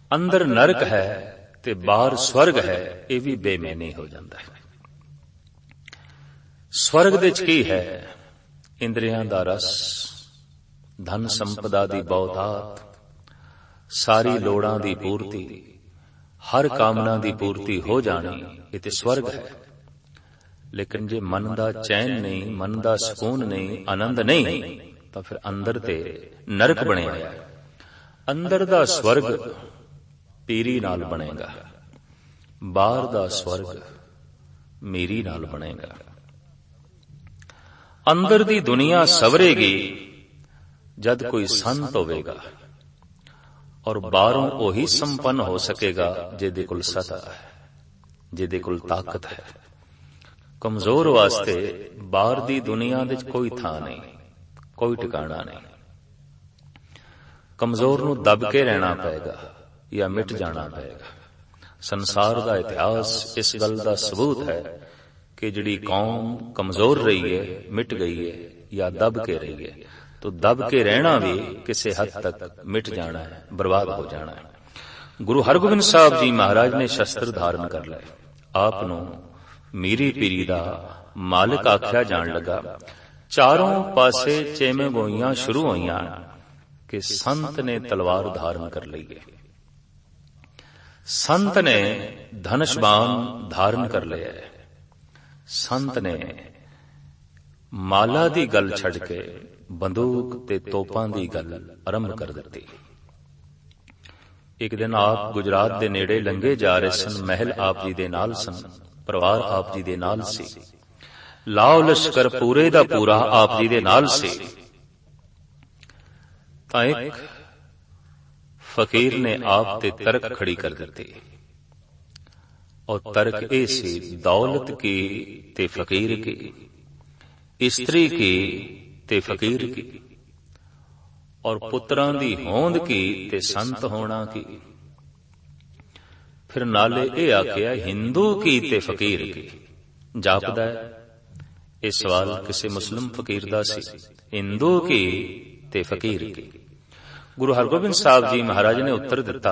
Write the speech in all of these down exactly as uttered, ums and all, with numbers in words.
ਅੰਦਰ ਨਰਕ ਹੈ ਤੇ ਬਾਹਰ ਸਵਰਗ ਹੈ, ਇਹ ਵੀ ਬੇਮੈਨੀ ਹੋ ਜਾਂਦਾ ਹੈ। ਸਵਰਗ ਦੇ ਚ ਕੀ ਹੈ? ਇੰਦਰੀਆਂ ਦਾ ਰਸ, ਧਨ ਸੰਪਦਾ ਦੀ ਬਹੁਤਾਤ, ਸਾਰੀ ਲੋੜਾਂ ਦੀ ਪੂਰਤੀ, ਹਰ ਕਾਮਨਾ ਦੀ ਪੂਰਤੀ ਹੋ ਜਾਣੀ, ਇਹ ਤੇ ਸਵਰਗ ਹੈ। ਲੇਕਿਨ ਜੇ ਮਨ ਦਾ ਚੈਨ ਨਹੀਂ, ਮਨ ਦਾ ਸਕੂਨ ਨਹੀਂ, ਆਨੰਦ ਨਹੀਂ, ਤਾਂ ਫਿਰ ਅੰਦਰ ਤੇ ਨਰਕ ਬਣਿਆ ਹੈ। ਅੰਦਰ ਦਾ ਸਵਰਗ ਪੀਰੀ ਨਾਲ ਬਣੇਗਾ, ਬਾਹਰ ਦਾ ਸਵਰਗ ਮੇਰੀ ਨਾਲ ਬਣੇਗਾ। ਅੰਦਰ ਦੀ ਦੁਨੀਆ ਸਵਰੇਗੀ ਜਦ ਕੋਈ ਸੰਤ ਹੋਵੇਗਾ, ਔਰ ਬਾਹਰੋਂ ਉਹੀ ਸੰਪੰਨ ਹੋ ਸਕੇਗਾ ਜਿਹਦੇ ਕੋਲ ਸਤਾ ਹੈ, ਜਿਹਦੇ ਕੋਲ ਤਾਕਤ ਹੈ। ਕਮਜ਼ੋਰ ਵਾਸਤੇ ਬਾਹਰ ਦੀ ਦੁਨੀਆ ਵਿੱਚ ਕੋਈ ਥਾਂ ਨਹੀਂ, ਕੋਈ ਟਿਕਾਣਾ ਨਹੀਂ। ਕਮਜ਼ੋਰ ਨੂੰ ਦਬ ਕੇ ਰਹਿਣਾ ਪਏਗਾ ਜਾਂ ਮਿਟ ਜਾਣਾ ਪਏਗਾ। ਸੰਸਾਰ ਦਾ ਇਤਿਹਾਸ ਇਸ ਗੱਲ ਦਾ ਸਬੂਤ ਹੈ ਕਿ ਜਿਹੜੀ ਕੌਮ ਕਮਜ਼ੋਰ ਰਹੀ ਹੈ, ਮਿਟ ਗਈ ਹੈ, ਜਾਂ ਦਬ ਕੇ ਰਹੀ ਹੈ, तो दब के रहना भी किसी हद तक मिट जाना है, बर्बाद हो जाना है। गुरु हरगोबिंद साहब जी महाराज ने शस्त्र धारण कर लिया, आप नूं मीरी पीरी दा मालिक आख्या जान लगा। चारों पासे चेमे बोइयां शुरू होइयां कि संत ने तलवार धारण कर ली है, संत ने धनुष बाण धारण कर लिया है, संत ने माला दी गल छड़ के बंदूक ते तोपां दी गल आरंभ कर दी। एक दिन आप गुजरात दे नेड़े लंघे जा रहे सन, महल आप जी दे नाल सन, परिवार आप जी दे नाल सी, लाओ लश्कर पूरे दा पूरा आप जी दे नाल सी। तां एक फकीर ने आप ते तर्क खड़ी कर दी, और तर्क ए सी दौलत की ते फकीर की, स्त्री की ते फकीर की, और पुत्रां दी होंद की ते संत होना की। फिर नाले ए आख्या हिंदू की ते फकीर की। जापदा है ये सवाल किसी मुस्लिम फकीर दा सी, हिंदू की ते फकीर की। गुरु हरगोबिंद साहब जी महाराज ने उत्तर दिता,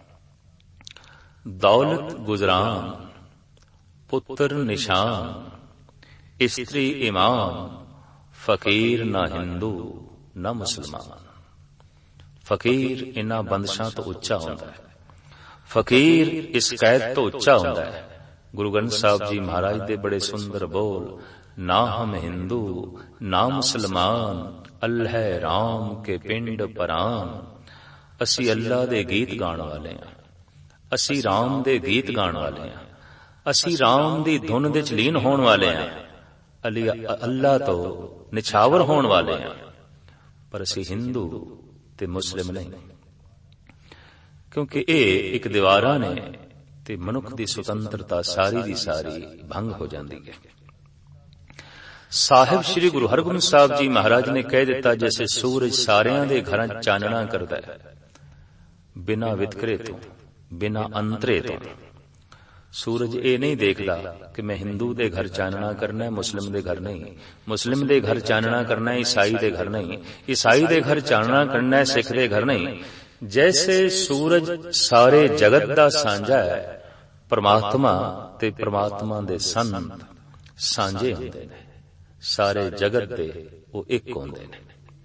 दौलत गुजरान, पुत्र निशान, स्त्री इमाम, फकीर ना हिंदू ना मुसलमान। फकीर इन्हां बंदिशां तो उच्चा हुंदा है, फकीर इस कैद तो उच्चा हुंदा है। गुरु ग्रंथ साहब जी महाराज दे बड़े सुंदर बोल, ना हम हिंदू ना मुसलमान, अल्लाह राम के पिंड परान। असी अल्लाह दे गीत गाण वाले हां, असी राम दे गीत गाण वाले हां, असी राम दी धुन दे च लीन होण वाले हां, अल्लाह तो निछावर होण वाले हैं, पर असी हिंदू ते मुस्लिम नहीं। क्योंकि ये एक दीवारा ने ते मनुख दी सुतंत्रता सारी दी सारी भंग हो जाती है। साहिब श्री गुरु हरगोबिंद साहब जी महाराज ने कह दिता, जैसे सूरज सारियां दे घरां चानना करदा है, बिना वितकरे तो, बिना अंतरे तो। सूरज ये नहीं देखदा कि मैं हिंदू दे घर चानना करना है, मुस्लिम दे घर नहीं, मुस्लिम दे घर चानना करना है, ईसाई दे घर नहीं, ईसाई दे घर चानना करना है, सिख दे घर नहीं। जैसे सूरज सारे जगत दा सांझा है, परमात्मा ते परमात्मा दे संत सांझे हुंदे ने, सारे जगत दे वो एक हुंदे ने।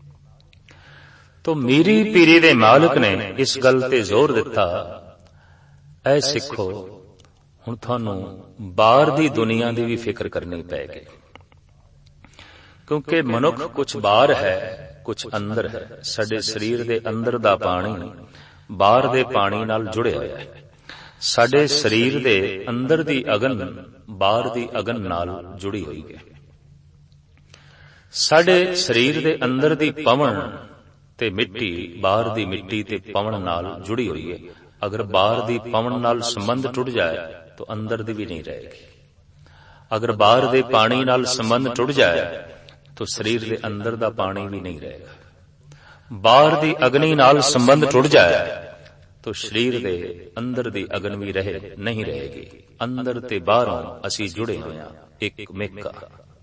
तो मीरी पीरी दे मालिक ने इस गल ते जोर दिता, ऐ सिखो हुण तुहानूं बाहर दी दुनिया दी भी फिक्र करनी पैगी, क्योंकि मनुख कुछ बाहर है कुछ अंदर है। साडे शरीर दे अंदर दा पानी बाहर दे पानी नाल जुड़िया होया है, साडे शरीर दे अंदर दी अगन बाहर दी अगन नाल जुड़ी हुई है। साडे शरीर दे अंदर दी पवन ते मिट्टी बाहर दी मिट्टी ते पवन नाल जुड़ी हुई है। अगर बाहर दी पवन नाल संबंध टुट जाए तो अंदर दी भी नहीं रहेगी, अगर बाहर दे पानी नाल संबंध टुट जाए तो शरीर दे अंदर दा पानी भी नहीं रहेगा। बाहर दी अग्नि नाल संबंध टुट जाए तो शरीर दे अंदर दी अग्नि भी रहे नहीं रहेगी। अंदर ते बाहरों असी जुड़े हुए हैं एक मिक।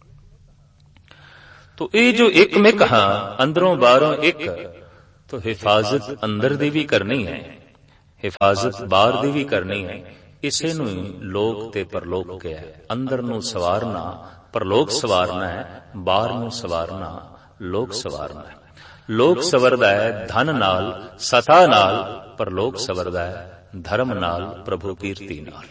तो ये जो एक मिक हां, अंदरों बाहरों एक, तो हिफाजत अंदर दी भी करनी है, ਹਿਫਾਜ਼ਤ ਬਾਹਰ ਦੀ ਵੀ ਕਰਨੀ ਹੈ। ਇਸੇ ਨੂੰ ਹੀ ਲੋਕ ਤੇ ਪਰਲੋਕ ਕਿਹਾ ਹੈ। ਅੰਦਰ ਨੂੰ ਸਵਾਰਨਾ ਪਰਲੋਕ ਸਵਾਰਨਾ ਹੈ, ਬਾਹਰ ਨੂੰ ਸਵਾਰਨਾ ਲੋਕ ਸਵਾਰਨਾ ਹੈ। ਲੋਕ ਸਵਰਦਾ ਹੈ ਧਨ ਨਾਲ ਸਤਾ ਨਾਲ, ਪਰਲੋਕ ਸਵਰਦਾ ਹੈ ਧਰਮ ਨਾਲ ਪ੍ਰਭੂ ਕੀਰਤੀ ਨਾਲ।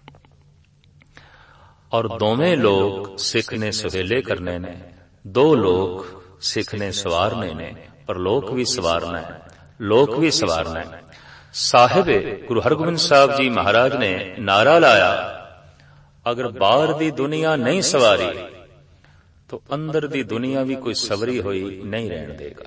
ਔਰ ਦੋਵੇਂ ਲੋਕ ਸਿੱਖ ਨੇ ਸੁਹੇਲੇ ਕਰਨੇ ਨੇ, ਦੋ ਲੋਕ ਸਿੱਖ ਨੇ ਸਵਾਰਨੇ ਨੇ, ਪਰਲੋਕ ਵੀ ਸਵਾਰਨਾ ਹੈ ਲੋਕ ਵੀ ਸਵਾਰਨਾ ਹੈ। ਸਾਹਿਬ ਗੁਰੂ ਹਰਗੋਬਿੰਦ ਸਾਹਿਬ ਜੀ ਮਹਾਰਾਜ ਨੇ ਨਾਰਾ ਲਾਇਆ, ਅਗਰ ਬਾਹਰ ਦੀ ਦੁਨੀਆ ਨਹੀਂ ਸਵਾਰੀ ਤਾਂ ਅੰਦਰ ਦੀ ਦੁਨੀਆ ਵੀ ਕੋਈ ਸਵਰੀ ਹੋਈ ਨਹੀਂ ਰਹਿਣ ਦੇਗਾ।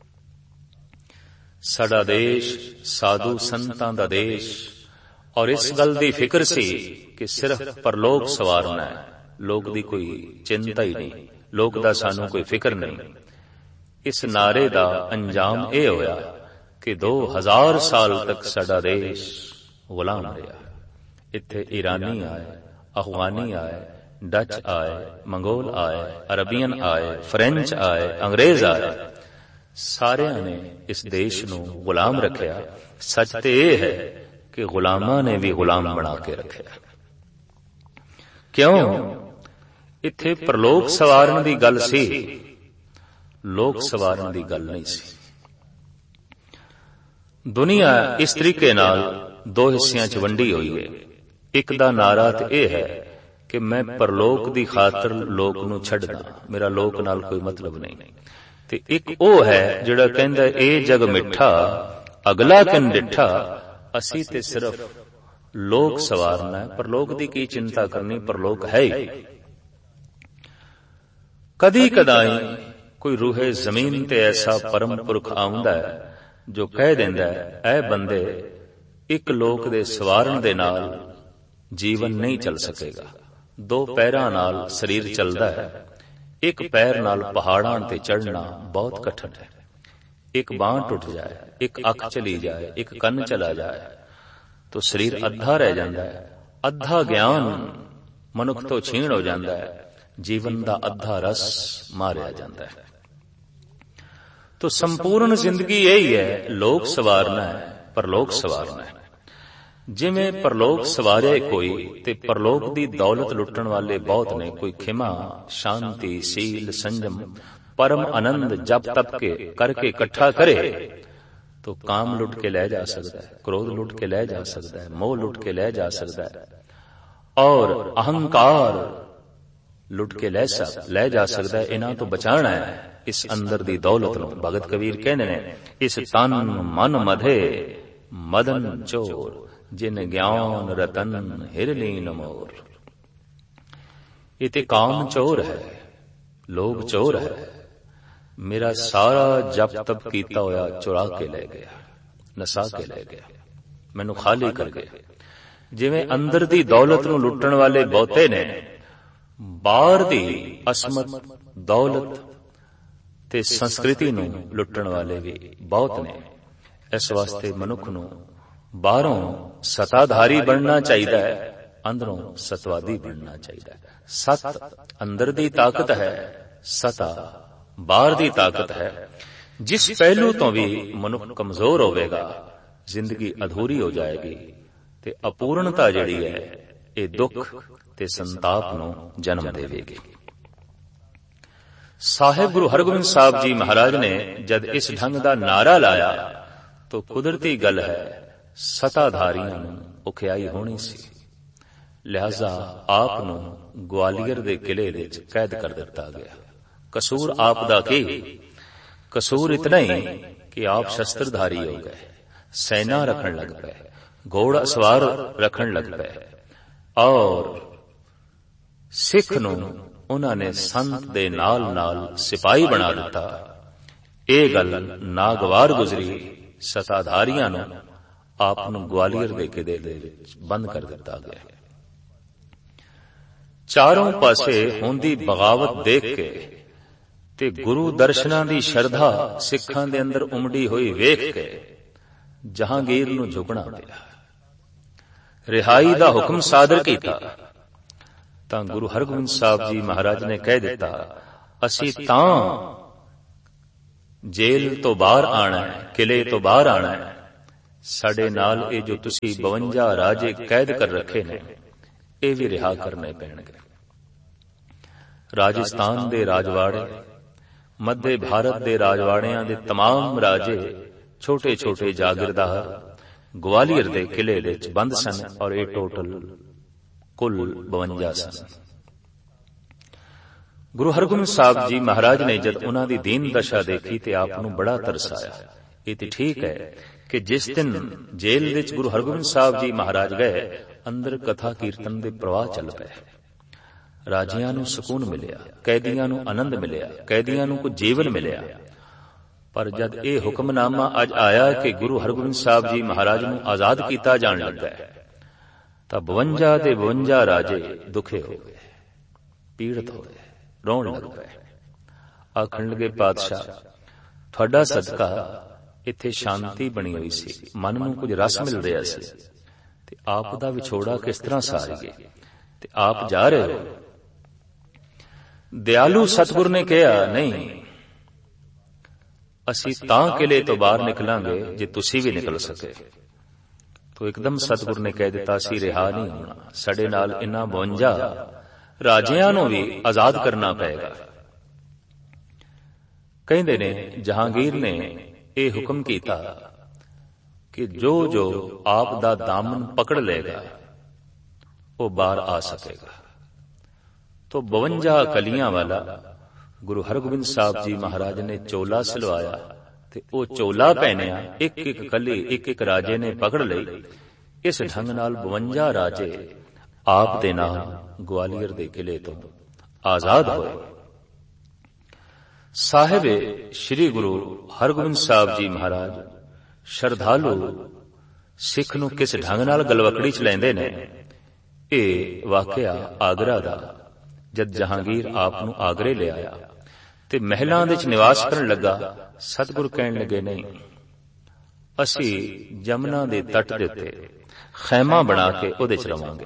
ਸਾਡਾ ਦੇਸ਼ ਸਾਧੂ ਸੰਤਾਂ ਦਾ ਦੇਸ਼, ਔਰ ਇਸ ਗੱਲ ਦੀ ਫਿਕਰ ਸੀ ਕਿ ਸਿਰਫ ਪਰਲੋਕ ਸਵਾਰਨਾ ਹੈ, ਲੋਕ ਦੀ ਕੋਈ ਚਿੰਤਾ ਹੀ ਨਹੀਂ, ਲੋਕ ਦਾ ਸਾਨੂੰ ਕੋਈ ਫਿਕਰ ਨਹੀਂ। ਇਸ ਨਾਰੇ ਦਾ ਅੰਜਾਮ ਇਹ ਹੋਇਆ ਕਿ ਦੋ ਹਜ਼ਾਰ ਸਾਲ ਤੱਕ ਸਾਡਾ ਦੇਸ਼ ਗੁਲਾਮ ਰਿਹਾ। ਇੱਥੇ ਈਰਾਨੀ ਆਏ, ਅਫਗਾਨੀ ਆਏ, ਡਚ ਆਏ, ਮੰਗੋਲ ਆਏ, ਅਰਬੀਅਨ ਆਏ, ਫਰੈਂਚ ਆਏ, ਅੰਗਰੇਜ਼ ਆਏ, ਸਾਰਿਆਂ ਨੇ ਇਸ ਦੇਸ਼ ਨੂੰ ਗੁਲਾਮ ਰੱਖਿਆ। ਸੱਚ ਤੇ ਇਹ ਹੈ ਕਿ ਗੁਲਾਮਾਂ ਨੇ ਵੀ ਗੁਲਾਮ ਬਣਾ ਕੇ ਰੱਖਿਆ। ਕਿਉਂ? ਇੱਥੇ ਪਰਲੋਕ ਸਵਾਰਨ ਦੀ ਗੱਲ ਸੀ, ਲੋਕ ਸਵਾਰਨ ਦੀ ਗੱਲ ਨਹੀਂ ਸੀ। ਦੁਨੀਆ ਇਸ ਤਰੀਕੇ ਨਾਲ ਦੋ ਹਿੱਸਿਆਂ ਚ ਵੰਡੀ ਹੋਈ ਹੈ। ਇੱਕ ਦਾ ਨਾਰਾ ਤੇ ਇਹ ਹੈ ਕਿ ਮੈਂ ਪਰਲੋਕ ਦੀ ਖਾਤਰ ਲੋਕ ਨੂੰ ਛੱਡਦਾ, ਮੇਰਾ ਲੋਕ ਨਾਲ ਕੋਈ ਮਤਲਬ ਨਹੀਂ। ਤੇ ਇੱਕ ਉਹ ਹੈ ਜਿਹੜਾ ਕਹਿੰਦਾ ਇਹ ਜਗ ਮਿੱਠਾ ਅਗਲਾ ਕਿਨ ਡਿੱਠਾ, ਅਸੀਂ ਤੇ ਸਿਰਫ ਲੋਕ ਸਵਾਰਨਾ ਹੈ, ਪਰਲੋਕ ਦੀ ਕੀ ਚਿੰਤਾ ਕਰਨੀ, ਪਰਲੋਕ ਹੈ ਹੀ। ਕਦੀ ਕਦਾਈ ਕੋਈ ਰੂਹੇ ਜ਼ਮੀਨ ਤੇ ਐਸਾ ਪਰਮ ਪੁਰਖ ਆਉਂਦਾ ਹੈ ਜੋ ਕਹਿ ਦਿੰਦਾ ਹੈ, ਐ ਬੰਦੇ ਇੱਕ ਲੋਕ ਦੇ ਸਵਾਰਨ ਦੇ ਨਾਲ ਜੀਵਨ ਨਹੀਂ ਚੱਲ ਸਕੇਗਾ। ਦੋ ਪੈਰਾਂ ਨਾਲ ਸਰੀਰ ਚੱਲਦਾ ਹੈ, ਇੱਕ ਪੈਰ ਨਾਲ ਪਹਾੜਾਂ ਤੇ ਚੜ੍ਹਨਾ ਬਹੁਤ ਕਠਿਨ ਹੈ। ਇੱਕ ਬਾਂਹ ਟੁੱਟ ਜਾਏ, ਇੱਕ ਅੱਖ ਚਲੀ ਜਾਏ, ਇੱਕ ਕੰਨ ਚਲਾ ਜਾਏ ਤਾਂ ਸਰੀਰ ਅੱਧਾ ਰਹਿ ਜਾਂਦਾ ਹੈ। ਅੱਧਾ ਗਿਆਨ ਮਨੁੱਖ ਤੋਂ ਛੀਣ ਹੋ ਜਾਂਦਾ ਹੈ, ਜੀਵਨ ਦਾ ਅੱਧਾ ਰਸ ਮਾਰਿਆ ਜਾਂਦਾ ਹੈ। तो संपूर्ण जिंदगी यही है, लोक सवारना है, परलोक सवारना है। जिवें परलोक सवारे कोई ते परलोक दी दौलत लुटण वाले बहुत ने, कोई खिमा, शांति, सील, संयम, परम आनंद जप तप के करके इकट्ठा करे तो काम लुट के ले जा सकता है, क्रोध लुट के ले जा सकता है, मोह लुट के ले जा सकता है, और अहंकार लुट के ले ले जा सकता है। इन्हां तो बचाना है इस अंदर दी दौलत नूं। भगत कबीर कहने ने, इस तन मन मधे मदन चोर, जिन ज्ञान रतन हिरलीन मोर। ये ते काम चोर है, लोभ चोर है, मेरा सारा जप तप कीता होया चुरा के ले गया, नसा के ले गया, मैनू खाली कर गया। जिवें अंदर दी दौलत नूं लुटण वाले बहुते ने, बाहर दी असमत दौलत ते संस्कृति नूं लुटण वाले भी बहुत ने। इस वास्ते मनुख नूं बाहरों सताधारी बनना चाहिए, अंदरों सतवादी बनना चाहिए। सत अंदर दी ताकत है, सता बाहर दी ताकत है। जिस पहलू तो भी मनुख कमजोर होवेगा, जिंदगी अधूरी हो जाएगी ते अपूर्णता जिहड़ी है ये दुख ते संताप नूं जन्म देवेगी। साहिब गुरु हरगोबिंद साहब जी महाराज ने जद इस ढंग का नारा लाया तो कुदरती गल है सताधारियां नूं औखियाई होनी सी। लिहाजा आप नूं ग्वालियर दे किले विच कैद कर दिता गया। कसूर आप दा की? कसूर इतना ही कि आप शस्त्रधारी हो गए, सेना रखन लग पे, घोड़ा सवार रखन लग पे, और सिख नूं उन्होंने संत दे नाल नाल सिपाही बना दिता। ये गल नागवार गुजरी, सताधारियां नूं आप नूं ग्वालियर दे किले दे विच बंद कर दिता गया। चारों पासे होंदी बगावत देख के ते गुरु दर्शनां दी शरधा सिखां दे अंदर उमड़ी हुई वेख के जहांगीर नूं झुकना पिया। रिहाई दा हुक्म सादर कीता तां गुरु हरगोबिंद साहब जी महाराज ने कह दिता, असी तां जेल तो बाहर आना है, किले तो बाहर आना है ਸਾਡੇ ਨਾਲ ਇਹ ਜੋ ਤੁਸੀਂ ਬਵੰਜਾ ਰਾਜੇ ਕੈਦ ਕਰ ਰੱਖੇ ਨੇ, ਇਹ ਵੀ ਰਿਹਾ ਕਰਨੇ ਪੈਣਗੇ। ਰਾਜਸਥਾਨ ਦੇ ਰਾਜਵਾੜੇ, ਮੱਧੇ ਭਾਰਤ ਦੇ ਰਾਜਵਾੜਿਆਂ ਦੇ ਤਮਾਮ ਰਾਜੇ, ਛੋਟੇ ਛੋਟੇ ਜਾਗੀਰਦਾਰ ਗਵਾਲੀਅਰ ਦੇ ਕਿਲੇ ਵਿੱਚ ਬੰਦ ਸਨ, ਔਰ ਇਹ ਟੋਟਲ ਕੁੱਲ ਬਵੰਜਾ ਸਨ। ਗੁਰੂ ਹਰਗੋਬਿੰਦ ਸਾਹਿਬ ਜੀ ਮਹਾਰਾਜ ਨੇ ਜਦ ਉਹਨਾਂ ਦੀ ਦੀਨ ਦਸ਼ਾ ਦੇਖੀ ਤੇ ਆਪ ਨੂੰ ਬੜਾ ਤਰਸ ਆਇਆ। ਇਹ ਤੇ ਠੀਕ ਹੈ ਕਿ ਜਿਸ ਦਿਨ ਜੇਲ੍ਹ ਵਿੱਚ ਗੁਰੂ ਹਰਗੋਬਿੰਦ ਸਾਹਿਬ ਜੀ ਮਹਾਰਾਜ ਗਏ, ਅੰਦਰ ਕਥਾ ਕੀਰਤਨ ਦੇ ਪ੍ਰਵਾਹ ਚੱਲ ਪਏ। ਰਾਜਿਆਂ ਨੂੰ ਸਕੂਨ ਮਿਲਿਆ, ਕੈਦੀਆਂ ਨੂੰ ਆਨੰਦ ਮਿਲਿਆ, ਕੈਦੀਆਂ ਨੂੰ ਕੁਝ ਜੀਵਨ ਮਿਲਿਆ। ਪਰ ਜਦ ਇਹ ਹੁਕਮਨਾਮਾ ਅੱਜ ਆਇਆ ਕਿ ਗੁਰੂ ਹਰਗੋਬਿੰਦ ਸਾਹਿਬ ਜੀ ਮਹਾਰਾਜ ਨੂੰ ਆਜ਼ਾਦ ਕੀਤਾ ਜਾਣ ਲੱਗਾ, ਤਾਂ ਬਵੰਜਾ ਦੇ ਬਵੰਜਾ ਰਾਜੇ ਦੁਖੇ ਹੋ ਗਏ, ਪੀੜਤ ਹੋ ਗਏ, ਰੋਣ ਲੱਗ ਪਏ। ਆਖਣ ਲੱਗੇ, ਪਾਤਸ਼ਾਹ ਤੁਹਾਡਾ ਸਦਕਾ ਇੱਥੇ ਸ਼ਾਂਤੀ ਬਣੀ ਹੋਈ ਸੀ, ਮਨ ਨੂੰ ਕੁਝ ਰਸ ਮਿਲ ਰਿਹਾ ਸੀ, ਤੇ ਆਪ ਦਾ ਵਿਛੋੜਾ ਕਿਸ ਤਰ੍ਹਾਂ ਸਾਰੀਏ, ਤੇ ਆਪ ਜਾ ਰਹੇ ਹੋ। ਦਿਆਲੂ ਸਤਿਗੁਰ ਨੇ ਕਿਹਾ, ਨਹੀਂ, ਅਸੀਂ ਤਾਂ ਕਿਲੇ ਤੋਂ ਬਾਹਰ ਨਿਕਲਾਂਗੇ ਜੇ ਤੁਸੀਂ ਵੀ ਨਿਕਲ ਸਕੇ। ਤੋ ਇੱਕਦਮ ਸਤਿਗੁਰ ਨੇ ਕਹਿ ਦਿੱਤਾ, ਅਸੀਂ ਰਿਹਾ ਨਹੀਂ ਹੋਣਾ, ਸਾਡੇ ਨਾਲ ਇਨ੍ਹਾਂ ਬਵੰਜਾ ਰਾਜਿਆਂ ਨੂੰ ਵੀ ਆਜ਼ਾਦ ਕਰਨਾ ਪਏਗਾ। ਕਹਿੰਦੇ ਨੇ ਜਹਾਂਗੀਰ ਨੇ ਇਹ ਹੁਕਮ ਕੀਤਾ ਕਿ ਜੋ ਜੋ ਆਪ ਦਾ ਦਾਮਨ ਪਕੜ ਲਏਗਾ ਉਹ ਬਾਹਰ ਆ ਸਕੇਗਾ। ਤੋ ਬਵੰਜਾ ਕਲੀਆਂ ਵਾਲਾ ਗੁਰੂ ਹਰਗੋਬਿੰਦ ਸਾਹਿਬ ਜੀ ਮਹਾਰਾਜ ਨੇ ਚੋਲਾ ਸਿਲਵਾਇਆ, ਤੇ ਉਹ ਚੋਲਾ ਪਹਿਨਿਆ, ਇੱਕ ਇੱਕ ਕਲੀ ਇੱਕ ਇੱਕ ਰਾਜੇ ਨੇ ਪਕੜ ਲਈ। ਇਸ ਢੰਗ ਨਾਲ ਬਵੰਜਾ ਰਾਜੇ ਆਪ ਦੇ ਨਾਲ ਗਵਾਲੀਅਰ ਦੇ ਕਿਲੇ ਤੋਂ ਆਜ਼ਾਦ ਹੋਏ। ਸਾਹਿਬ ਸ੍ਰੀ ਗੁਰੂ ਹਰਗੋਬਿੰਦ ਸਾਹਿਬ ਜੀ ਮਹਾਰਾਜ ਸ਼ਰਧਾਲੂ ਸਿੱਖ ਨੂੰ ਕਿਸ ਢੰਗ ਨਾਲ ਗਲਵਕੜੀ ਚ ਲੈਂਦੇ ਨੇ, ਇਹ ਵਾਕਿਆ ਆਗਰਾ ਦਾ। ਜਦ ਜਹਾਂਗੀਰ ਆਪ ਨੂੰ ਆਗਰੇ ਲਿਆਇਆ ਤੇ ਮਹਿਲਾਂ ਵਿੱਚ ਨਿਵਾਸ ਕਰਨ ਲੱਗਾ, ਸਤਿਗੁਰ ਕਹਿਣ ਲੱਗੇ, ਨਹੀਂ, ਅਸੀਂ ਜਮਨਾ ਦੇ ਤੱਟ ਦੇ ਉੱਤੇ ਖੈਮਾ ਬਣਾ ਕੇ ਉਹਦੇ ਚ ਰਵਾਂਗੇ।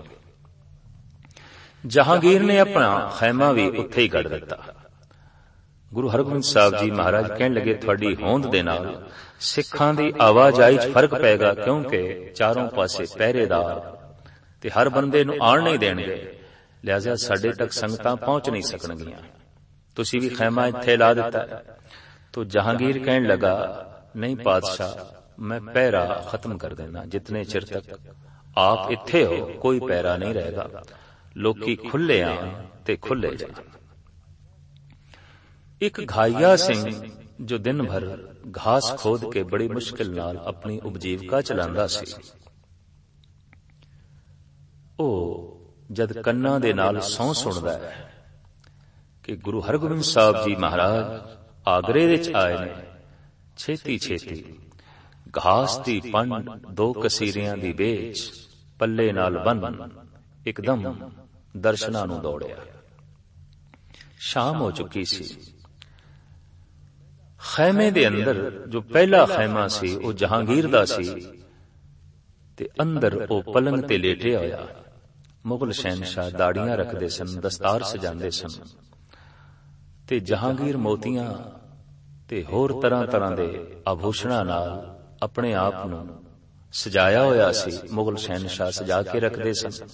ਜਹਾਂਗੀਰ ਨੇ ਆਪਣਾ ਖੈਮਾ ਵੀ ਉੱਥੇ ਹੀ ਗੱਡ ਦਿੱਤਾ। ਗੁਰੂ ਹਰਗੋਬਿੰਦ ਸਾਹਿਬ ਜੀ ਮਹਾਰਾਜ ਕਹਿਣ ਲੱਗੇ, ਤੁਹਾਡੀ ਹੋਂਦ ਦੇ ਨਾਲ ਸਿੱਖਾਂ ਦੀ ਆਵਾਜਾਈ ਚ ਫਰਕ ਪਏਗਾ, ਕਿਉਂਕਿ ਚਾਰੋਂ ਪਾਸੇ ਪਹਿਰੇਦਾਰ ਤੇ ਹਰ ਬੰਦੇ ਨੂੰ ਆਣ ਨਹੀਂ ਦੇਣਗੇ, ਲਿਹਾਜ਼ਾ ਸਾਡੇ ਤੱਕ ਸੰਗਤਾਂ ਪਹੁੰਚ ਨਹੀਂ ਸਕਣਗੀਆਂ। ਤੁਸੀਂ ਵੀ ਖੈਮਾ ਇੱਥੇ ਲਾ ਦਿੱਤਾ। ਤੋ ਜਹਾਂਗੀਰ ਕਹਿਣ ਲੱਗਾ, ਨਹੀਂ ਪਾਤਸ਼ਾਹ, ਮੈਂ ਪਹਿਰਾ ਖਤਮ ਕਰ ਦੇਣਾ, ਜਿਤਨੇ ਚਿਰ ਤੱਕ ਆਪ ਇੱਥੇ ਹੋ ਕੋਈ ਪਹਿਰਾ ਨਹੀਂ ਰਹੇਗਾ, ਲੋਕੀ ਖੁੱਲੇ ਆਣ ਤੇ ਖੁੱਲੇ ਜਾਣ। ਇੱਕ ਘਾਈਆ ਸਿੰਘ ਜੋ ਦਿਨ ਭਰ ਘਾਸ ਖੋਦ ਕੇ ਬੜੀ ਮੁਸ਼ਕਿਲ ਨਾਲ ਆਪਣੀ ਉਪਜੀਵਕਾ ਚਲਾਉਂਦਾ ਸੀ, ਉਹ ਜਦ ਕੰਨਾਂ ਦੇ ਨਾਲ ਸਹੁੰ ਸੁਣਦਾ ਹੈ ਕਿ ਗੁਰੂ ਹਰਗੋਬਿੰਦ ਸਾਹਿਬ ਜੀ ਮਹਾਰਾਜ ਆਗਰੇ ਵਿੱਚ ਆਏ ਨੇ, ਛੇਤੀ ਛੇਤੀ ਘਾਸ ਦੀ ਪੰਡ ਦੋ ਕਸੀਰਿਆਂ ਦੀ ਵੇਚ ਪੱਲੇ ਨਾਲ ਬੰਨ ਇੱਕਦਮ ਦਰਸ਼ਨਾਂ ਨੂੰ ਦੌੜਿਆ। ਸ਼ਾਮ ਹੋ ਚੁੱਕੀ ਸੀ। ਖੈਮੇ ਦੇ ਅੰਦਰ ਜੋ ਪਹਿਲਾ ਖੈਮਾ ਸੀ ਉਹ ਜਹਾਂਗੀਰ ਦਾ ਸੀ, ਤੇ ਅੰਦਰ ਉਹ ਪਲੰਗ ਤੇ ਲੇਟਿਆ ਹੋਇਆ। ਮੁਗਲ ਸ਼ਹਿਨਸ਼ਾਹ ਦਾੜੀਆਂ ਰੱਖਦੇ ਸਨ, ਦਸਤਾਰ ਸਜਾਉਂਦੇ ਸਨ, ਤੇ ਜਹਾਂਗੀਰ ਮੋਤੀਆਂ ਤੇ ਹੋਰ ਤਰ੍ਹਾਂ ਤਰ੍ਹਾਂ ਦੇ ਆਭੂਸ਼ਣਾਂ ਨਾਲ ਆਪਣੇ ਆਪ ਨੂੰ ਸਜਾਇਆ ਹੋਇਆ ਸੀ। ਮੁਗਲ ਸ਼ਹਿਨਸ਼ਾਹ ਸਜਾ ਕੇ ਰੱਖਦੇ ਸਨ।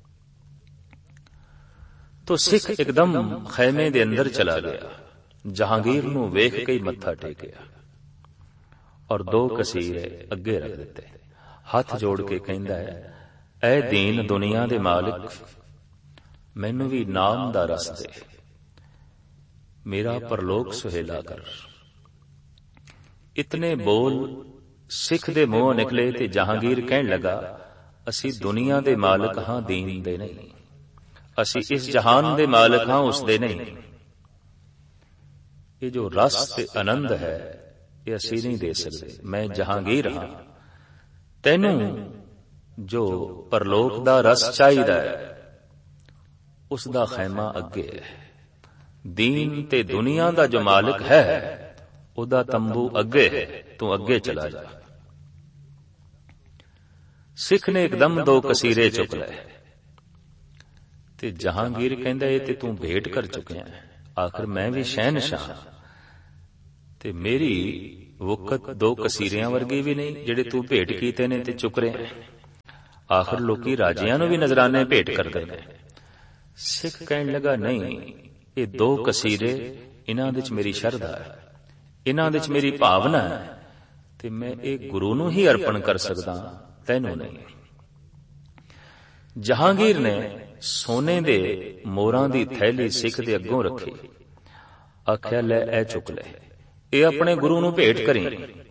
ਤੋ ਸਿੱਖ ਇੱਕਦਮ ਖੈਮੇ ਦੇ ਅੰਦਰ ਚਲਾ ਗਿਆ, ਜਹਾਂਗੀਰ ਨੂੰ ਵੇਖ ਕੇ ਹੀ ਮੱਥਾ ਟੇਕਿਆ, ਔਰ ਦੋ ਕਸੀਰੇ ਅੱਗੇ ਰੱਖ ਦਿੱਤੇ। ਹੱਥ ਜੋੜ ਕੇ ਕਹਿੰਦਾ ਹੈ, ਐ ਦੀਨ ਦੁਨੀਆ ਦੇ ਮਾਲਿਕ, ਮੈਨੂੰ ਵੀ ਨਾਮ ਦਾ ਰਸ ਦੇ, ਮੇਰਾ ਪਰਲੋਕ ਸੁਹੇਲਾ ਕਰ। ਇਤਨੇ ਬੋਲ ਸਿੱਖ ਦੇ ਮੂੰਹੋਂ ਨਿਕਲੇ ਤੇ ਜਹਾਂਗੀਰ ਕਹਿਣ ਲੱਗਾ, ਅਸੀਂ ਦੁਨੀਆ ਦੇ ਮਾਲਕ ਹਾਂ, ਦੀਨ ਦੇ ਨਹੀਂ। ਅਸੀਂ ਇਸ ਜਹਾਨ ਦੇ ਮਾਲਕ ਹਾਂ, ਉਸ ਦੇ ਨਹੀਂ। ਇਹ ਜੋ ਰਸ ਤੇ ਆਨੰਦ ਹੈ, ਇਹ ਅਸੀਂ ਨਹੀਂ ਦੇ ਸਕਦੇ। ਮੈਂ ਜਹਾਂਗੀਰ ਹਾਂ, ਤੈਨੂੰ ਜੋ ਪਰਲੋਕ ਦਾ ਰਸ ਚਾਹੀਦਾ ਹੈ, ਉਸ ਦਾ ਖੈਮਾ ਅੱਗੇ ਹੈ। ਦੀਨ ਤੇ ਦੁਨੀਆ ਦਾ ਜੋ ਮਾਲਕ ਹੈ, ਉਹਦਾ ਤੰਬੂ ਅੱਗੇ ਹੈ, ਤੂੰ ਅੱਗੇ ਚਲਾ ਜਾ। ਸਿੱਖ ਨੇ ਇੱਕਦਮ ਦੋ ਕਸੀਰੇ ਚੁੱਕ ਲਏ, ਤੇ ਜਹਾਂਗੀਰ ਕਹਿੰਦਾ, ਇਹ ਤੇ ਤੂੰ ਭੇਟ ਕਰ ਚੁੱਕਿਆ ਹੈ, ਆਖਰ ਮੈਂ ਵੀ ਸ਼ਹਿਨਸ਼ਾਹ, ਤੇ ਮੇਰੀ ਵਕਤ ਦੋ ਕਸੀਰਿਆਂ ਵਰਗੇ ਵੀ ਨਹੀਂ ਜਿਹੜੇ ਤੂੰ ਭੇਟ ਕੀਤੇ ਨੇ ਤੇ ਚੁੱਕ ਰਿਹਾ। ਆਖਰ ਲੋਕੀ ਰਾਜਿਆਂ ਨੂੰ ਵੀ ਨਜ਼ਰਾਨੇ ਭੇਟ ਕਰਦੇ ਨੇ। ਸਿੱਖ ਕਹਿਣ ਲੱਗਾ, ਨਹੀਂ, ਇਹ ਦੋ ਕਸੀਰੇ, ਇਹਨਾਂ ਵਿੱਚ ਮੇਰੀ ਸ਼ਰਧਾ ਹੈ, ਇਹਨਾਂ ਵਿੱਚ ਮੇਰੀ ਭਾਵਨਾ ਹੈ, ਤੇ ਮੈਂ ਇਹ ਗੁਰੂ ਨੂੰ ਹੀ ਅਰਪਣ ਕਰ ਸਕਦਾ, ਤੈਨੂੰ ਨਹੀਂ। ਜਹਾਂਗੀਰ ਨੇ ਸੋਨੇ ਦੇ ਮੋਹਰਾਂ ਦੀ ਥੈਲੀ ਸਿੱਖ ਦੇ ਅੱਗੋਂ ਰੱਖੀ। ਆਖਿਆ, ਲੈ ਇਹ ਚੁੱਕ ਲੈ, ਇਹ ਆਪਣੇ ਗੁਰੂ ਨੂੰ ਭੇਟ ਕਰੀ।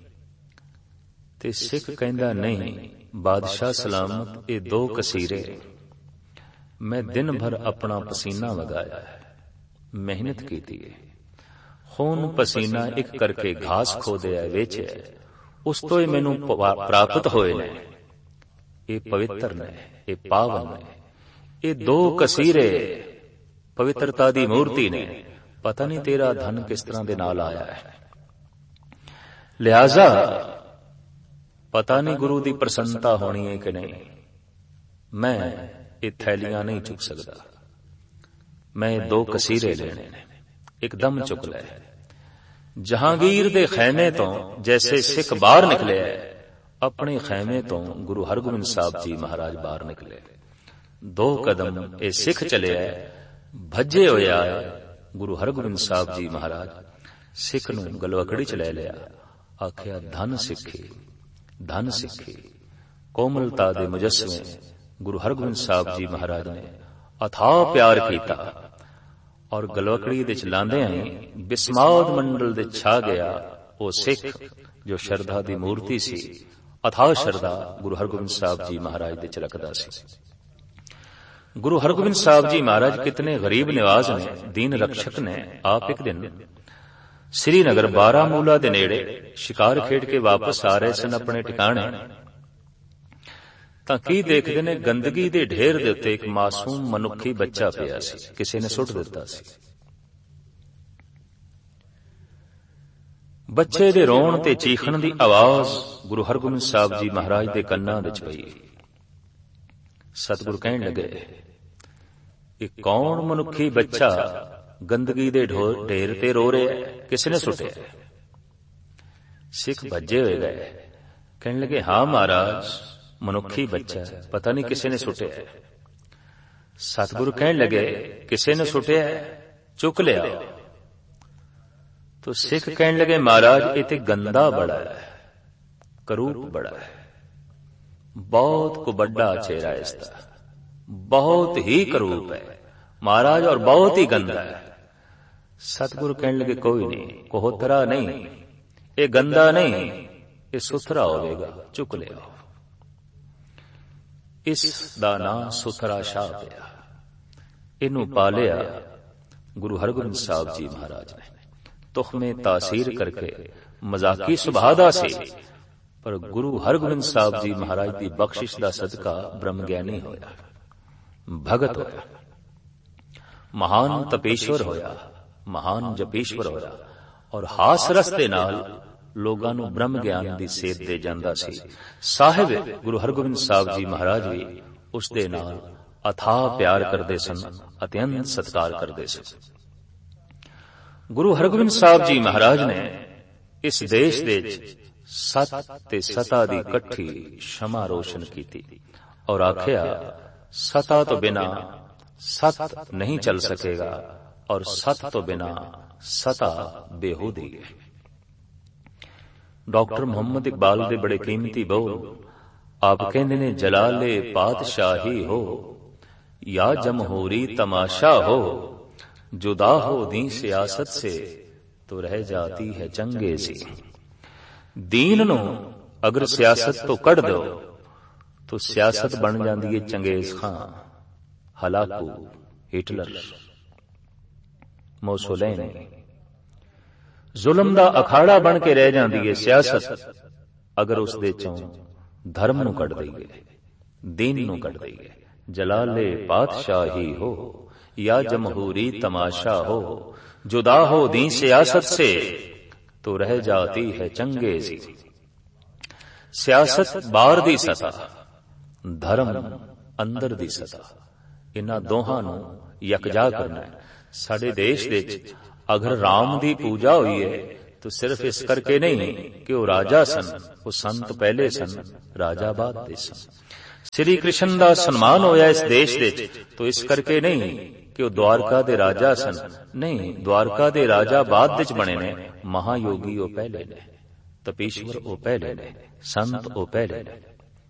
ਤੇ ਸਿੱਖ ਕਹਿੰਦਾ, ਨਹੀਂ ਬਾਦਸ਼ਾਹ ਸਲਾਮਤ, ਇਹ ਦੋ ਕਸੀਰੇ ਮੈਂ ਦਿਨ ਭਰ ਆਪਣਾ ਪਸੀਨਾ ਵਗਾਇਆ ਹੈ, ਮਿਹਨਤ ਕੀਤੀ ਹੈ, ਖੂਨ ਪਸੀਨਾ ਇੱਕ ਕਰਕੇ ਘਾਸ ਖੋਦਿਆ, ਵੇਚਿਆ, ਉਸ ਤੋਂ ਹੀ ਮੈਨੂੰ ਪ੍ਰਾਪਤ ਹੋਏ ਨੇ। ਇਹ ਪਵਿੱਤਰ ਨੇ, ਇਹ ਪਾਵਨ ਨੇ, ਇਹ ਦੋ ਕਸੀਰੇ ਪਵਿੱਤਰਤਾ ਦੀ ਮੂਰਤੀ ਨੇ। ਪਤਾ ਨਹੀਂ ਤੇਰਾ ਧਨ ਕਿਸ ਤਰ੍ਹਾਂ ਦੇ ਨਾਲ ਆਇਆ ਹੈ, ਲਿਹਾਜ਼ਾ ਪਤਾ ਨਹੀਂ ਗੁਰੂ ਦੀ ਪ੍ਰਸੰਨਤਾ ਹੋਣੀ ਹੈ ਕਿ ਨਹੀਂ। ਮੈਂ ਇਹ ਥੈਲੀਆਂ ਨਹੀਂ ਚੁੱਕ ਸਕਦਾ, ਮੈਂ ਦੋ ਕਸੀਰੇ ਲੈਣੇ ਨੇ, ਇੱਕਦਮ ਚੁੱਕ ਲੈ। ਜਹਾਂਗੀਰ ਦੇ ਖੈਮੇ ਤੋਂ ਜੈਸੇ ਸਿੱਖ ਬਾਹਰ ਨਿਕਲਿਆ, ਆਪਣੇ ਖੈਮੇ ਤੋਂ ਗੁਰੂ ਹਰਗੋਬਿੰਦ ਸਾਹਿਬ ਜੀ ਮਹਾਰਾਜ ਬਾਹਰ ਨਿਕਲੇ। ਦੋ ਕਦਮ ਇਹ ਸਿੱਖ ਚਲਿਆ, ਭੱਜੇ ਹੋਇਆ ਗੁਰੂ ਹਰਗੋਬਿੰਦ ਸਾਹਿਬ ਜੀ ਮਹਾਰਾਜ ਸਿੱਖ ਨੂੰ ਗਲਵਕੜੀ ਚ ਲੈ ਲਿਆ। ਆਖਿਆ, ਧਨ ਸਿੱਖੀ, ਧਨ ਸਿੱਖੀ। ਕੋਮਲਤਾ ਦੇ ਮੁਜੱਸਮੇ ਗੁਰੂ ਹਰਗੋਬਿੰਦ ਸਾਹਿਬ ਜੀ ਮਹਾਰਾਜ ਨੇ ਅਥਾਹ ਪਿਆਰ ਕੀਤਾ, ਔਰ ਗਲਵਕੜੀ ਦੇ ਚਲਾਉਂਦੇ ਆਏ ਬਿਸਮਾਦ ਮੰਡਲ ਦੇ ਛਾ ਗਿਆ ਉਹ ਸਿੱਖ ਜੋ ਸ਼ਰਧਾ ਦੀ ਮੂਰਤੀ ਸੀ। ਅਥਾਹ ਸ਼ਰਧਾ ਗੁਰੂ ਹਰਗੋਬਿੰਦ ਸਾਹਿਬ ਜੀ ਮਹਾਰਾਜ ਦੇ ਚ ਰੱਖਦਾ ਸੀ। ਗੁਰੂ ਹਰਗੋਬਿੰਦ ਸਾਹਿਬ ਜੀ ਮਹਾਰਾਜ ਕਿਤਨੇ ਗਰੀਬ ਨਿਵਾਜ਼ ਨੇ, ਦੀਨ ਰਕਸ਼ਕ ਨੇ। ਆਪ ਇੱਕ ਦਿਨ ਸ੍ਰੀਨਗਰ ਬਾਰਾਮੂਲਾ ਦੇ ਨੇੜੇ ਸ਼ਿਕਾਰ ਖੇਡ ਕੇ ਵਾਪਸ ਆ ਰਹੇ ਸਨ ਆਪਣੇ ਟਿਕਾਣੇ, ਤਾਂ ਕੀ ਦੇਖਦੇ ਨੇ, ਗੰਦਗੀ ਦੇ ਢੇਰ ਦੇ ਉੱਤੇ ਇੱਕ ਮਾਸੂਮ ਮਨੁੱਖੀ ਬੱਚਾ ਪਿਆ ਸੀ, ਕਿਸੇ ਨੇ ਸੁੱਟ ਦਿੱਤਾ ਸੀ। ਬੱਚੇ ਦੇ ਰੋਣ ਤੇ ਚੀਖਣ ਦੀ ਆਵਾਜ਼ ਗੁਰੂ ਹਰਗੋਬਿੰਦ ਸਾਹਿਬ ਜੀ ਮਹਾਰਾਜ ਦੇ ਕੰਨਾਂ ਵਿੱਚ ਪਈ। ਸਤਿਗੁਰੂ ਕਹਿਣ ਲੱਗੇ, ਇਹ ਕੌਣ ਮਨੁੱਖੀ ਬੱਚਾ ਗੰਦਗੀ ਦੇ ਢੇਰ ਤੇ ਰੋ ਰਿਹਾ, ਕਿਸ ਨੇ ਸੁੱਟਿਆ? ਸਿੱਖ ਭੱਜੇ ਹੋਏ ਗਏ, ਕਹਿਣ ਲੱਗੇ, ਹਾਂ ਮਹਾਰਾਜ, ਮਨੁੱਖੀ ਬੱਚਾ, ਪਤਾ ਨਹੀਂ ਕਿਸੇ ਨੇ ਸੁੱਟਿਆ। ਸਤਿਗੁਰੂ ਕਹਿਣ ਲੱਗੇ, ਕਿਸੇ ਨੇ ਸੁੱਟਿਆ, ਚੁੱਕ ਲਿਆ। तो सिख कहने लगे, महाराज ये तो गंदा बड़ा है, करूप बड़ा है, बहुत को बड़ा चेहरा है इसका, बहुत ही करूप है महाराज, और बहुत ही गंदा है। सतगुरु कहने लगे, कोई नहीं, कोहतरा नहीं, ये गंदा नहीं, ये सुथरा होगा, चुक ले आओ। इस दा नाम सुथरा शाह पिया, इनू पालिया गुरु हरगोबिंद साहब जी महाराज ने। तुखमे तासीर करके मजाकी सुभाव दा सी, पर गुरु हरगोबिंद साहब जी महाराज की बख्शिश दा सदका ब्रह्म ज्ञानी होया, भगत होया, महान तपेश्वर होया, महान जपेश्वर होया, और हास रस दे नाल लोगां नूं ब्रह्म ज्ञान दी सेध दे जांदा सी। साहिब गुरु हरगोबिंद साहब जी महाराज भी उस दे नाल अथाह प्यार करदे सन, अत्यंत सत्कार करदे सन। गुरु हरगोबिंद साहब जी महाराज ने इस देश दे सत ते सता दी कट्ठी क्षमा रोशन की, और आख्या, सता तो बिना सत नहीं चल सकेगा, और सत तो बिना सता बेहूदी है। डॉक्टर मोहम्मद इकबाल दे बड़े कीमती बोल आप कहंदे ने, जलाले पातशाही हो या जमहूरी तमाशा हो, जुदा हो दी सियासत से तो रह जाती है चंगेजी। दीन नो अगर सियासत तो कढ़ दो तो सियासत बन जाती है चंगेज खां, हलाकू, हिटलर, मोसोलेनी। जुल्म दा अखाड़ा बन के रह जाती है सियासत अगर उस दे चों धर्म नू कढ़ दईए, दीन नू कढ़ दईए। जलाले पातशाही हो या जमहूरी तमाशा हो, जुदा हो दी सियासत से तो रह जाती है चंगेजी। सियासत बाहर दी सतह, धर्म अंदर दी सतह, इन्हां दोहां नूं यकजा करना है। साडे देश विच अगर राम दी पूजा हुई है ਤੋ ਸਿਰਫ ਇਸ ਕਰਕੇ ਨਹੀਂ ਕਿ ਉਹ ਰਾਜਾ ਸਨ, ਉਹ ਸੰਤ ਪਹਿਲੇ ਸਨ, ਰਾਜਾ ਬਾਅਦ ਦੇ ਸਨ। ਸ੍ਰੀ ਕ੍ਰਿਸ਼ਨ ਦਾ ਸਨਮਾਨ ਹੋਇਆ ਇਸ ਦੇਸ਼ ਵਿੱਚ, ਤੋ ਇਸ ਕਰਕੇ ਨਹੀਂ ਕਿ ਉਹ ਦਵਾਰਕਾ ਦੇ ਰਾਜਾ ਸਨ, ਨਹੀਂ, ਦਵਾਰਕਾ ਦੇ ਰਾਜਾ ਬਾਅਦ ਵਿੱਚ ਬਣੇ ਨੇ। ਮਹਾਯੋਗੀ ਉਹ ਪਹਿਲੇ ਨੇ, ਤਪੀਸ਼ਵਰ ਉਹ ਪਹਿਲੇ ਨੇ, ਸੰਤ ਉਹ ਪਹਿਲੇ ਨੇ।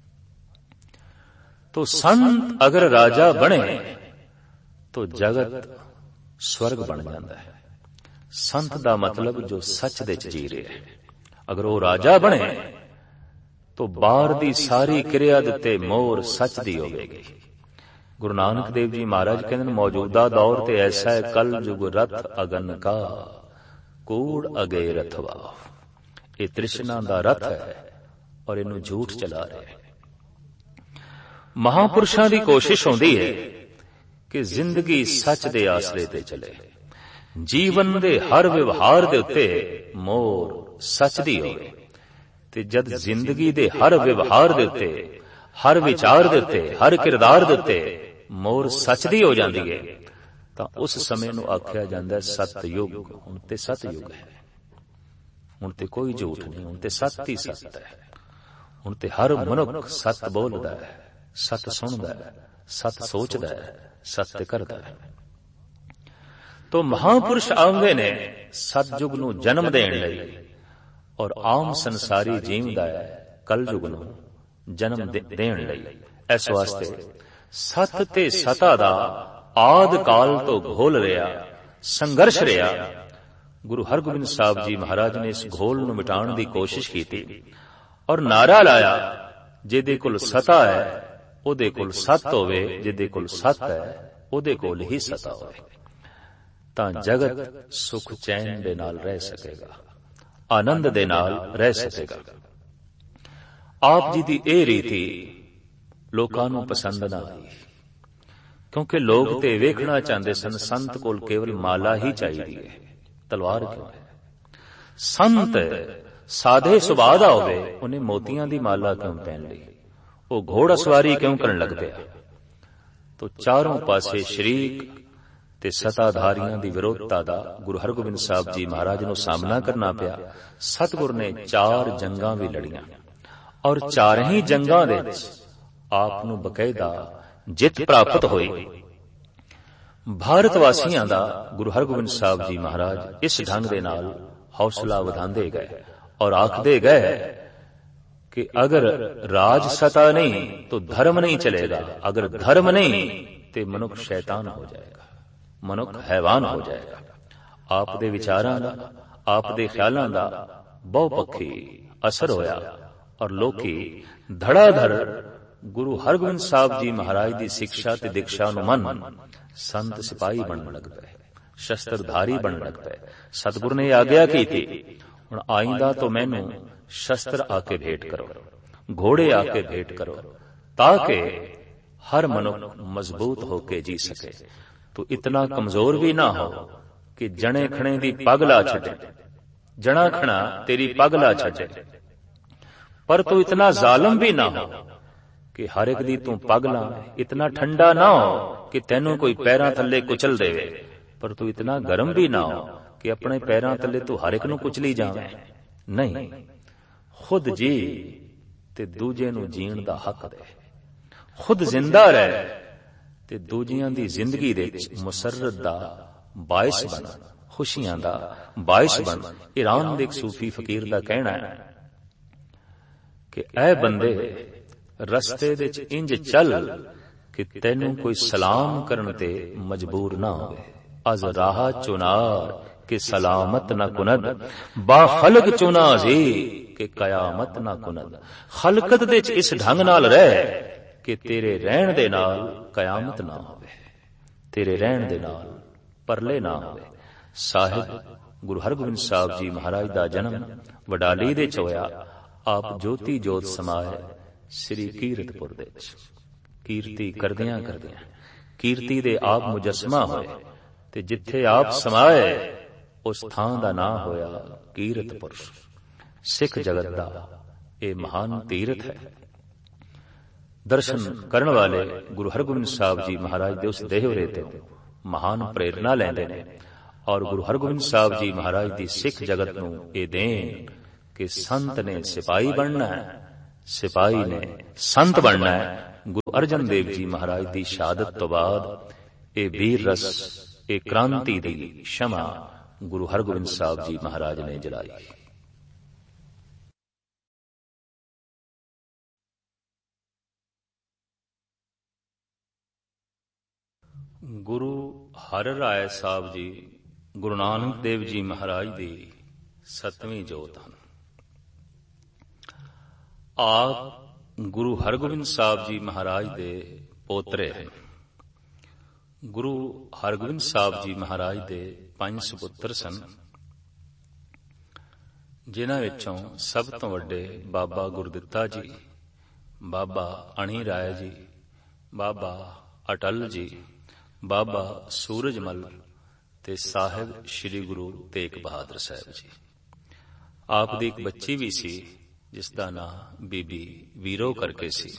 ਤੋ ਸੰਤ ਅਗਰ ਰਾਜਾ ਬਣੇ ਤੋ ਜਗਤ ਸਵਰਗ ਬਣ ਜਾਂਦਾ ਹੈ। ਸੰਤ ਦਾ ਮਤਲਬ ਜੋ ਸੱਚ ਦੇ ਚ ਜੀ ਰਿਹਾ ਹੈ। ਅਗਰ ਉਹ ਰਾਜਾ ਬਣੇ ਤੋ ਬਾਹਰ ਦੀ ਸਾਰੀ ਕਿਰਿਆ ਦੇ ਉੱਤੇ ਮੋਹਰ ਸੱਚ ਦੀ ਹੋਵੇਗੀ। ਗੁਰੂ ਨਾਨਕ ਦੇਵ ਜੀ ਮਹਾਰਾਜ ਕਹਿੰਦੇ ਨੇ, ਮੌਜੂਦਾ ਦੌਰ ਤੇ ਐਸਾ ਹੈ, ਕਲ ਯੁਗ ਰਥ ਅਗਨ ਕਾ ਕੂੜ ਅਗੇ ਰਥਵਾ। ਇਹ ਤ੍ਰਿਸ਼ਨਾ ਦਾ ਰਥ ਹੈ ਔਰ ਇਹਨੂੰ ਝੂਠ ਚਲਾ ਰਿਹਾ ਹੈ। ਮਹਾਪੁਰਸ਼ਾਂ ਦੀ ਕੋਸ਼ਿਸ਼ ਹੁੰਦੀ ਹੈ ਕਿ ਜ਼ਿੰਦਗੀ ਸੱਚ ਦੇ ਆਸਰੇ ਤੇ ਚੱਲੇ, ਜੀਵਨ ਦੇ ਹਰ ਵਿਵਹਾਰ ਦੇ ਉੱਤੇ ਮੋਹਰ ਸੱਚ ਦੀ ਹੋਵੇ। ਤੇ ਜਦ ਜ਼ਿੰਦਗੀ ਦੇ ਹਰ ਵਿਵਹਾਰ ਦੇ ਉੱਤੇ, ਹਰ ਵਿਚਾਰ ਦੇ ਉੱਤੇ, ਹਰ ਕਿਰਦਾਰ ਦੇ ਉੱਤੇ ਮੋਹਰ ਸੱਚ ਦੀ ਹੋ ਜਾਂਦੀ ਹੈ, ਤਾਂ ਉਸ ਸਮੇਂ ਨੂੰ ਆਖਿਆ ਜਾਂਦਾ ਹੈ ਸਤਯੁਗ। ਹੁਣ ਤੇ ਸਤਯੁਗ ਹੈ, ਹੁਣ ਤੇ ਕੋਈ ਝੂਠ ਨਹੀਂ, ਹੁਣ ਤੇ ਸੱਤ ਹੀ ਸੱਤ ਹੈ। ਹੁਣ ਤੇ ਹਰ ਮਨੁੱਖ ਸੱਤ ਬੋਲਦਾ ਹੈ, ਸੱਤ ਸੁਣਦਾ ਹੈ, ਸੱਤ ਸੋਚਦਾ ਹੈ, ਸੱਤ ਕਰਦਾ ਹੈ। ਤੋ ਮਹਾਪੁਰਸ਼ ਆਉਂਦੇ ਨੇ ਸਤਯੁਗ ਨੂੰ ਜਨਮ ਦੇਣ ਲਈ, ਔਰ ਆਮ ਸੰਸਾਰੀ ਜੀਵਦਾ ਹੈ ਕਲਯੁਗ ਨੂੰ ਜਨਮ ਦੇਣ ਲਈ। ਇਸ ਵਾਸਤੇ ਸਤ ਤੇ ਸਤਾ ਦਾ ਆਦ ਕਾਲ ਤੋਂ ਘੋਲ ਰਿਹਾ, ਸੰਘਰਸ਼ ਰਿਹਾ। ਗੁਰੂ ਹਰਗੋਬਿੰਦ ਸਾਹਿਬ ਜੀ ਮਹਾਰਾਜ ਨੇ ਇਸ ਘੋਲ ਨੂੰ ਮਿਟਾਉਣ ਦੀ ਕੋਸ਼ਿਸ਼ ਕੀਤੀ ਔਰ ਨਾਰਾ ਲਾਇਆ, ਜਿਹਦੇ ਕੋਲ ਸਤਾ ਹੈ ਉਹਦੇ ਕੋਲ ਸਤ ਹੋਵੇ, ਜਿਹਦੇ ਕੋਲ ਸਤ ਹੈ ਉਹਦੇ ਕੋਲ ਹੀ ਸਤਾ ਹੋਵੇ, ਤਾਂ ਜਗਤ ਸੁਖ ਚੈਨ ਦੇ ਨਾਲ ਰਹਿ ਸਕੇਗਾ, ਆਨੰਦ ਦੇ ਨਾਲ ਰਹਿ ਸਕੇਗਾ। ਆਪ ਜੀ ਦੀ ਇਹ ਰੀਤੀ ਲੋਕਾਂ ਨੂੰ ਪਸੰਦ ਨਾ ਆਈ, ਕਿਉਂਕਿ ਲੋਕ ਤੇ ਵੇਖਣਾ ਚਾਹੁੰਦੇ ਸਨ ਸੰਤ ਕੋਲ ਕੇਵਲ ਮਾਲਾ ਹੀ ਚਾਹੀਦੀ ਹੈ, ਤਲਵਾਰ ਕਿਉਂ ਹੈ। ਸੰਤ ਸਾਦੇ ਸੁਭਾਅ ਦਾ ਹੋਵੇ, ਉਹਨੇ ਮੋਤੀਆਂ ਦੀ ਮਾਲਾ ਕਿਉਂ ਪਹਿਨ ਲਈ, ਉਹ ਘੋੜਾ ਸਵਾਰੀ ਕਿਉਂ ਕਰਨ ਲੱਗ ਪਿਆ। ਤੋ ਚਾਰੋਂ ਪਾਸੇ ਸ਼ਰੀਕ ਤੇ ਸਤਾਧਾਰੀਆਂ ਦੀ ਵਿਰੋਧਤਾ ਦਾ ਗੁਰੂ ਹਰਗੋਬਿੰਦ ਸਾਹਿਬ ਜੀ ਮਹਾਰਾਜ ਨੂੰ ਸਾਹਮਣਾ ਕਰਨਾ ਪਿਆ। ਸਤਿਗੁਰ ਨੇ ਚਾਰ ਜੰਗਾਂ ਵੀ ਲੜੀਆਂ ਔਰ ਚਾਰ ਹੀ ਜੰਗਾਂ ਦੇ ਵਿੱਚ ਆਪ ਨੂੰ ਬਕਾਇਦਾ ਜਿੱਤ ਪ੍ਰਾਪਤ ਹੋਈ। ਭਾਰਤ ਵਾਸੀਆਂ ਦਾ ਗੁਰੂ ਹਰਗੋਬਿੰਦ ਸਾਹਿਬ ਜੀ ਮਹਾਰਾਜ ਇਸ ਢੰਗ ਦੇ ਨਾਲ ਹੌਸਲਾ ਵਧਾਉਂਦੇ ਗਏ ਔਰ ਆਖਦੇ ਗਏ ਕਿ ਅਗਰ ਰਾਜ ਸਤਾ ਨਹੀਂ ਤਾਂ ਧਰਮ ਨਹੀਂ ਚਲੇਗਾ, ਅਗਰ ਧਰਮ ਨਹੀਂ ਤੇ ਮਨੁੱਖ ਸ਼ੈਤਾਨ ਹੋ ਜਾਏਗਾ, ਮਨੁੱਖ ਹੈਵਾਨ ਹੋ ਜਾਏਗਾ। ਆਪ ਦੇ ਵਿਚਾਰਾਂ ਦਾ, ਆਪ ਦੇ ਖਿਆਲਾਂ ਦਾ ਬਹੁਪੱਖੀ ਅਸਰ ਹੋਇਆ ਔਰ ਲੋਕੀ ਧੜਾਧੜ ਗੁਰੂ ਹਰਗੋਬਿੰਦ ਸਾਹਿਬ ਜੀ ਮਹਾਰਾਜ ਦੀ ਸਿੱਖਿਆ ਤੇ ਦੀਕਸ਼ਾ ਨੂੰ ਮੰਨ ਸੰਤ ਸਿਪਾਹੀ ਬਣਨ ਲੱਗ ਪਏ, ਸ਼ਸਤਰਧਾਰੀ ਬਣਨ ਲੱਗ ਪਏ। ਸਤਿਗੁਰ ਨੇ ਆਗਿਆ ਕੀਤੀ, ਹੁਣ ਆਇੰਦਾ ਤੋਂ ਮੈਨੂੰ ਸ਼ਸਤਰ ਆ ਕੇ ਭੇਟ ਕਰੋ, ਘੋੜੇ ਆ ਕੇ ਭੇਟ ਕਰੋ, ਤਾਂ ਕਿ ਹਰ ਮਨੁੱਖ ਮਜ਼ਬੂਤ ਹੋ ਕੇ ਜੀ ਸਕੇ। ਤੂੰ ਇਤਨਾ ਕਮਜ਼ੋਰ ਵੀ ਨਾ ਹੋ ਕਿ ਜਣੇ ਖਣੇ ਦੀ ਪੱਗ ਲਾ ਛੱਡੇ, ਜਣਾ ਖਣਾ ਤੇਰੀ ਪੱਗ ਲਾ ਛੱਡੇ, ਪਰ ਤੂੰ ਇਤਨਾ ਜ਼ਾਲਮ ਵੀ ਨਾ ਹੋ ਕਿ ਹਰ ਇੱਕ ਦੀ ਤੂੰ ਪੱਗ ਲਾ। ਇਤਨਾ ਠੰਡਾ ਨਾ ਹੋ ਕਿ ਤੈਨੂੰ ਕੋਈ ਪੈਰਾਂ ਥੱਲੇ ਕੁਚਲ ਦੇਵੇ, ਪਰ ਤੂੰ ਇਤਨਾ ਗਰਮ ਵੀ ਨਾ ਹੋ ਕਿ ਆਪਣੇ ਪੈਰਾਂ ਥੱਲੇ ਤੂੰ ਹਰ ਇੱਕ ਨੂੰ ਕੁਚਲੀ ਜਾਵੇਂ। ਨਹੀਂ, ਖੁਦ ਜੀ ਤੇ ਦੂਜੇ ਨੂੰ ਜੀਣ ਦਾ ਹੱਕ ਦੇ, ਖੁਦ ਜ਼ਿੰਦਾ ਰਹਿ ਤੇ ਦੂਜਿਆਂ ਦੀ ਜ਼ਿੰਦਗੀ ਦੇ ਵਿੱਚ ਮੁਸਰਤ ਦਾ ਬਾਇਸ ਬਣ, ਖੁਸ਼ੀਆਂ ਦਾ ਬਾਇਸ ਬਣ। ਈਰਾਨ ਦੇ ਇੱਕ ਸੂਫੀ ਫਕੀਰ ਦਾ ਕਹਿਣਾ ਹੈ ਕਿ ਐ ਬੰਦੇ ਰਸਤੇ ਵਿੱਚ ਇੰਜ ਚੱਲ ਕਿ ਤੈਨੂੰ ਕੋਈ ਸਲਾਮ ਕਰਨ ਤੇ ਮਜਬੂਰ ਨਾ ਹੋਵੇ। ਅਜ਼ ਰਾਹ ਚੁਨਾਰ ਕਿ ਸਲਾਮਤ ਨਾ ਕੁਨਦ, ਬਾ ਖਲਕ ਚੁਨਾ ਜੀ ਕਿ ਕਯਾਮਤ ਨਾ ਕੁਨਦ। ਖਲਕਤ ਦੇ ਵਿੱਚ ਇਸ ਢੰਗ ਨਾਲ ਰਹਿ ਕਿ ਤੇਰੇ ਰਹਿਣ ਦੇ ਨਾਲ ਕਯਾਮਤ ਨਾ ਹੋਵੇ, ਤੇਰੇ ਰਹਿਣ ਦੇ ਨਾਲ ਪਰਲੇ ਨਾ ਹੋਵੇ। ਸਾਹਿਬ ਗੁਰੂ ਹਰਗੋਬਿੰਦ ਸਾਹਿਬ ਜੀ ਮਹਾਰਾਜ ਦਾ ਜਨਮ ਵਡਾਲੀ ਦੇ ਚ ਹੋਇਆ। ਆਪ ਜੋਤੀ ਜੋਤ ਸਮਾਏ ਸ੍ਰੀ ਕੀਰਤਪੁਰ ਦੇ ਵਿੱਚ, ਕੀਰਤੀ ਕਰਦਿਆਂ ਕਰਦਿਆਂ ਕੀਰਤੀ ਦੇ ਆਪ ਮੁਜਸਮਾ ਹੋਏ ਤੇ ਜਿੱਥੇ ਆਪ ਸਮਾਏ ਉਸ ਥਾਂ ਦਾ ਨਾਂ ਹੋਇਆ ਕੀਰਤਪੁਰ। ਸਿੱਖ ਜਗਤ ਦਾ ਇਹ ਮਹਾਨ ਤੀਰਥ ਹੈ। ਦਰਸ਼ਨ ਕਰਨ ਵਾਲੇ ਗੁਰੂ ਹਰਗੋਬਿੰਦ ਸਾਹਿਬ ਜੀ ਮਹਾਰਾਜ ਦੇ ਉਸ ਦੇਹਰੇ ਤੋਂ ਮਹਾਨ ਪ੍ਰੇਰਨਾ ਲੈਂਦੇ ਨੇ ਔਰ ਗੁਰੂ ਹਰਗੋਬਿੰਦ ਸਾਹਿਬ ਜੀ ਮਹਾਰਾਜ ਦੀ ਸਿੱਖ ਜਗਤ ਨੂੰ ਇਹ ਦੇਣ ਕਿ ਸੰਤ ਨੇ ਸਿਪਾਹੀ ਬਣਨਾ ਹੈ, ਸਿਪਾਹੀ ਨੇ ਸੰਤ ਬਣਨਾ ਹੈ। ਗੁਰੂ ਅਰਜਨ ਦੇਵ ਜੀ ਮਹਾਰਾਜ ਦੀ ਸ਼ਹਾਦਤ ਤੋਂ ਬਾਅਦ ਇਹ ਵੀਰ ਰਸ, ਇਹ ਕ੍ਰਾਂਤੀ ਦੀ ਸ਼ਮਾ ਗੁਰੂ ਹਰਗੋਬਿੰਦ ਸਾਹਿਬ ਜੀ ਮਹਾਰਾਜ ਨੇ ਜਲਾਈ। ਗੁਰੂ ਹਰਿ ਰਾਇ ਸਾਹਿਬ ਜੀ ਗੁਰੂ ਨਾਨਕ ਦੇਵ ਜੀ ਮਹਾਰਾਜ ਦੀ ਸੱਤਵੀਂ ਜੋਤ ਹਨ। ਆਪ ਗੁਰੂ ਹਰਗੋਬਿੰਦ ਸਾਹਿਬ ਜੀ ਮਹਾਰਾਜ ਦੇ ਪੋਤਰੇ ਹਨ। ਗੁਰੂ ਹਰਗੋਬਿੰਦ ਸਾਹਿਬ ਜੀ ਮਹਾਰਾਜ ਦੇ ਪੰਜ ਸੁਪੁੱਤਰ ਸਨ, ਜਿਨ੍ਹਾਂ ਵਿੱਚੋਂ ਸਭ ਤੋਂ ਵੱਡੇ ਬਾਬਾ ਗੁਰਦਿੱਤਾ ਜੀ, ਬਾਬਾ ਅਣੀ ਰਾਏ ਜੀ, ਬਾਬਾ ਅਟਲ ਜੀ, ਬਾਬਾ ਸੂਰਜਮਲ ਤੇ ਸਾਹਿਬ ਸ੍ਰੀ ਗੁਰੂ ਤੇਗ ਬਹਾਦਰ ਸਾਹਿਬ ਜੀ। ਆਪ ਦੀ ਇੱਕ ਬੱਚੀ ਵੀ ਸੀ ਜਿਸ ਦਾ ਨਾਂ ਬੀਬੀ ਵੀਰੋ ਕਰਕੇ ਸੀ।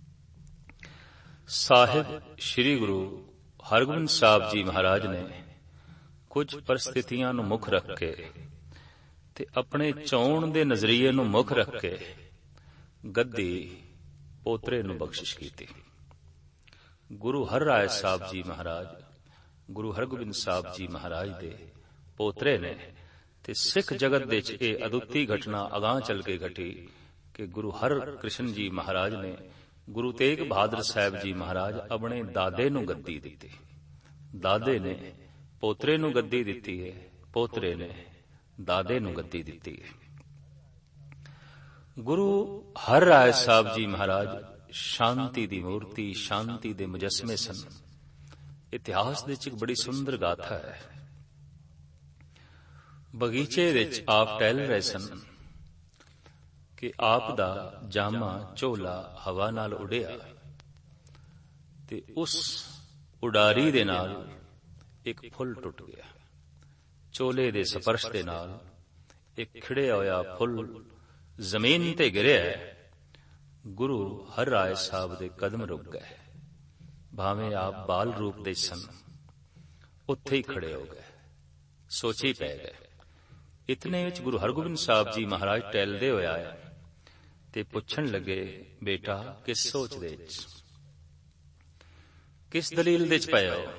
ਸਾਹਿਬ ਸ੍ਰੀ ਗੁਰੂ ਹਰਗੋਬਿੰਦ ਸਾਹਿਬ ਜੀ ਮਹਾਰਾਜ ਨੇ ਕੁਝ ਪਰਿਸਥਿਤੀਆਂ ਨੂੰ ਮੁੱਖ ਰੱਖ ਕੇ ਤੇ ਆਪਣੇ ਚੋਣ ਦੇ ਨਜ਼ਰੀਏ ਨੂੰ ਮੁੱਖ ਰੱਖ ਕੇ ਗੱਦੀ ਪੋਤਰੇ ਨੂੰ ਬਖਸ਼ਿਸ਼ ਕੀਤੀ। ਗੁਰੂ ਹਰਿ ਰਾਇ ਸਾਹਿਬ ਜੀ ਮਹਾਰਾਜ ਗੁਰੂ ਹਰਗੋਬਿੰਦ ਸਾਹਿਬ ਜੀ ਮਹਾਰਾਜ ਦੇ ਪੋਤਰੇ ਨੇ ਤੇ ਸਿੱਖ ਜਗਤ ਦੇ ਵਿੱਚ ਇਹ ਅਦੁੱਤੀ ਘਟਨਾ ਅਗਾਂਹ ਚੱਲ ਕੇ ਘਟੀ ਕਿ ਗੁਰੂ ਹਰਿ ਕ੍ਰਿਸ਼ਨ ਜੀ ਮਹਾਰਾਜ ਨੇ ਗੁਰੂ ਤੇਗ ਬਹਾਦਰ ਸਾਹਿਬ ਜੀ ਮਹਾਰਾਜ ਆਪਣੇ ਦਾਦੇ ਨੂੰ ਗੱਦੀ ਦਿੱਤੀ। ਦਾਦੇ ਨੇ ਪੋਤਰੇ ਨੂੰ ਗੱਦੀ ਦਿੱਤੀ ਹੈ, ਪੋਤਰੇ ਨੇ ਦਾਦੇ ਨੂੰ ਗੱਦੀ ਦਿੱਤੀ ਹੈ। ਗੁਰੂ ਹਰਿ ਰਾਇ ਸਾਹਿਬ ਜੀ ਮਹਾਰਾਜ ਸ਼ਾਂਤੀ ਦੀ ਮੂਰਤੀ, ਸ਼ਾਂਤੀ ਦੇ ਮੁਜੱਸਮੇ ਸਨ। ਇਤਿਹਾਸ ਦੇ ਵਿੱਚ ਇੱਕ ਬੜੀ ਸੁੰਦਰ ਗਾਥਾ ਹੈ। ਬਗੀਚੇ ਵਿੱਚ ਆਪ ਟਹਿਲ ਰਹੇ ਸਨ ਕਿ ਆਪ ਦਾ ਜਾਮਾ ਝੋਲਾ ਹਵਾ ਨਾਲ ਉੱਡਿਆ ਤੇ ਉਸ ਉਡਾਰੀ ਦੇ ਨਾਲ ਇੱਕ ਫੁੱਲ ਟੁੱਟ ਗਿਆ। ਝੋਲੇ ਦੇ ਸਪਰਸ਼ ਦੇ ਨਾਲ ਇੱਕ ਖਿੜਿਆ ਹੋਇਆ ਫੁੱਲ ਜ਼ਮੀਨ ਤੇ ਗਿਰਿਆ। ਗੁਰੂ ਹਰਿ ਰਾਇ ਸਾਹਿਬ ਦੇ ਕਦਮ ਰੁਕ ਗਏ। ਭਾਵੇਂ ਆਪ ਬਾਲ ਰੂਪ ਦੇ ਸਨ, ਉੱਥੇ ਹੀ ਖੜੇ ਹੋ ਗਏ, ਸੋਚੀ ਪੈ ਗਏ। ਇਤਨੇ ਵਿੱਚ ਗੁਰੂ ਹਰਗੋਬਿੰਦ ਸਾਹਿਬ ਜੀ ਮਹਾਰਾਜ ਟਹਿਲਦੇ ਹੋਏ ਆਏ ਤੇ ਪੁੱਛਣ ਲੱਗੇ, ਬੇਟਾ ਕਿਸ ਸੋਚ ਦੇ ਵਿੱਚ, ਕਿਸ ਦਲੀਲ ਦੇ ਵਿੱਚ ਪਏ ਹੋ?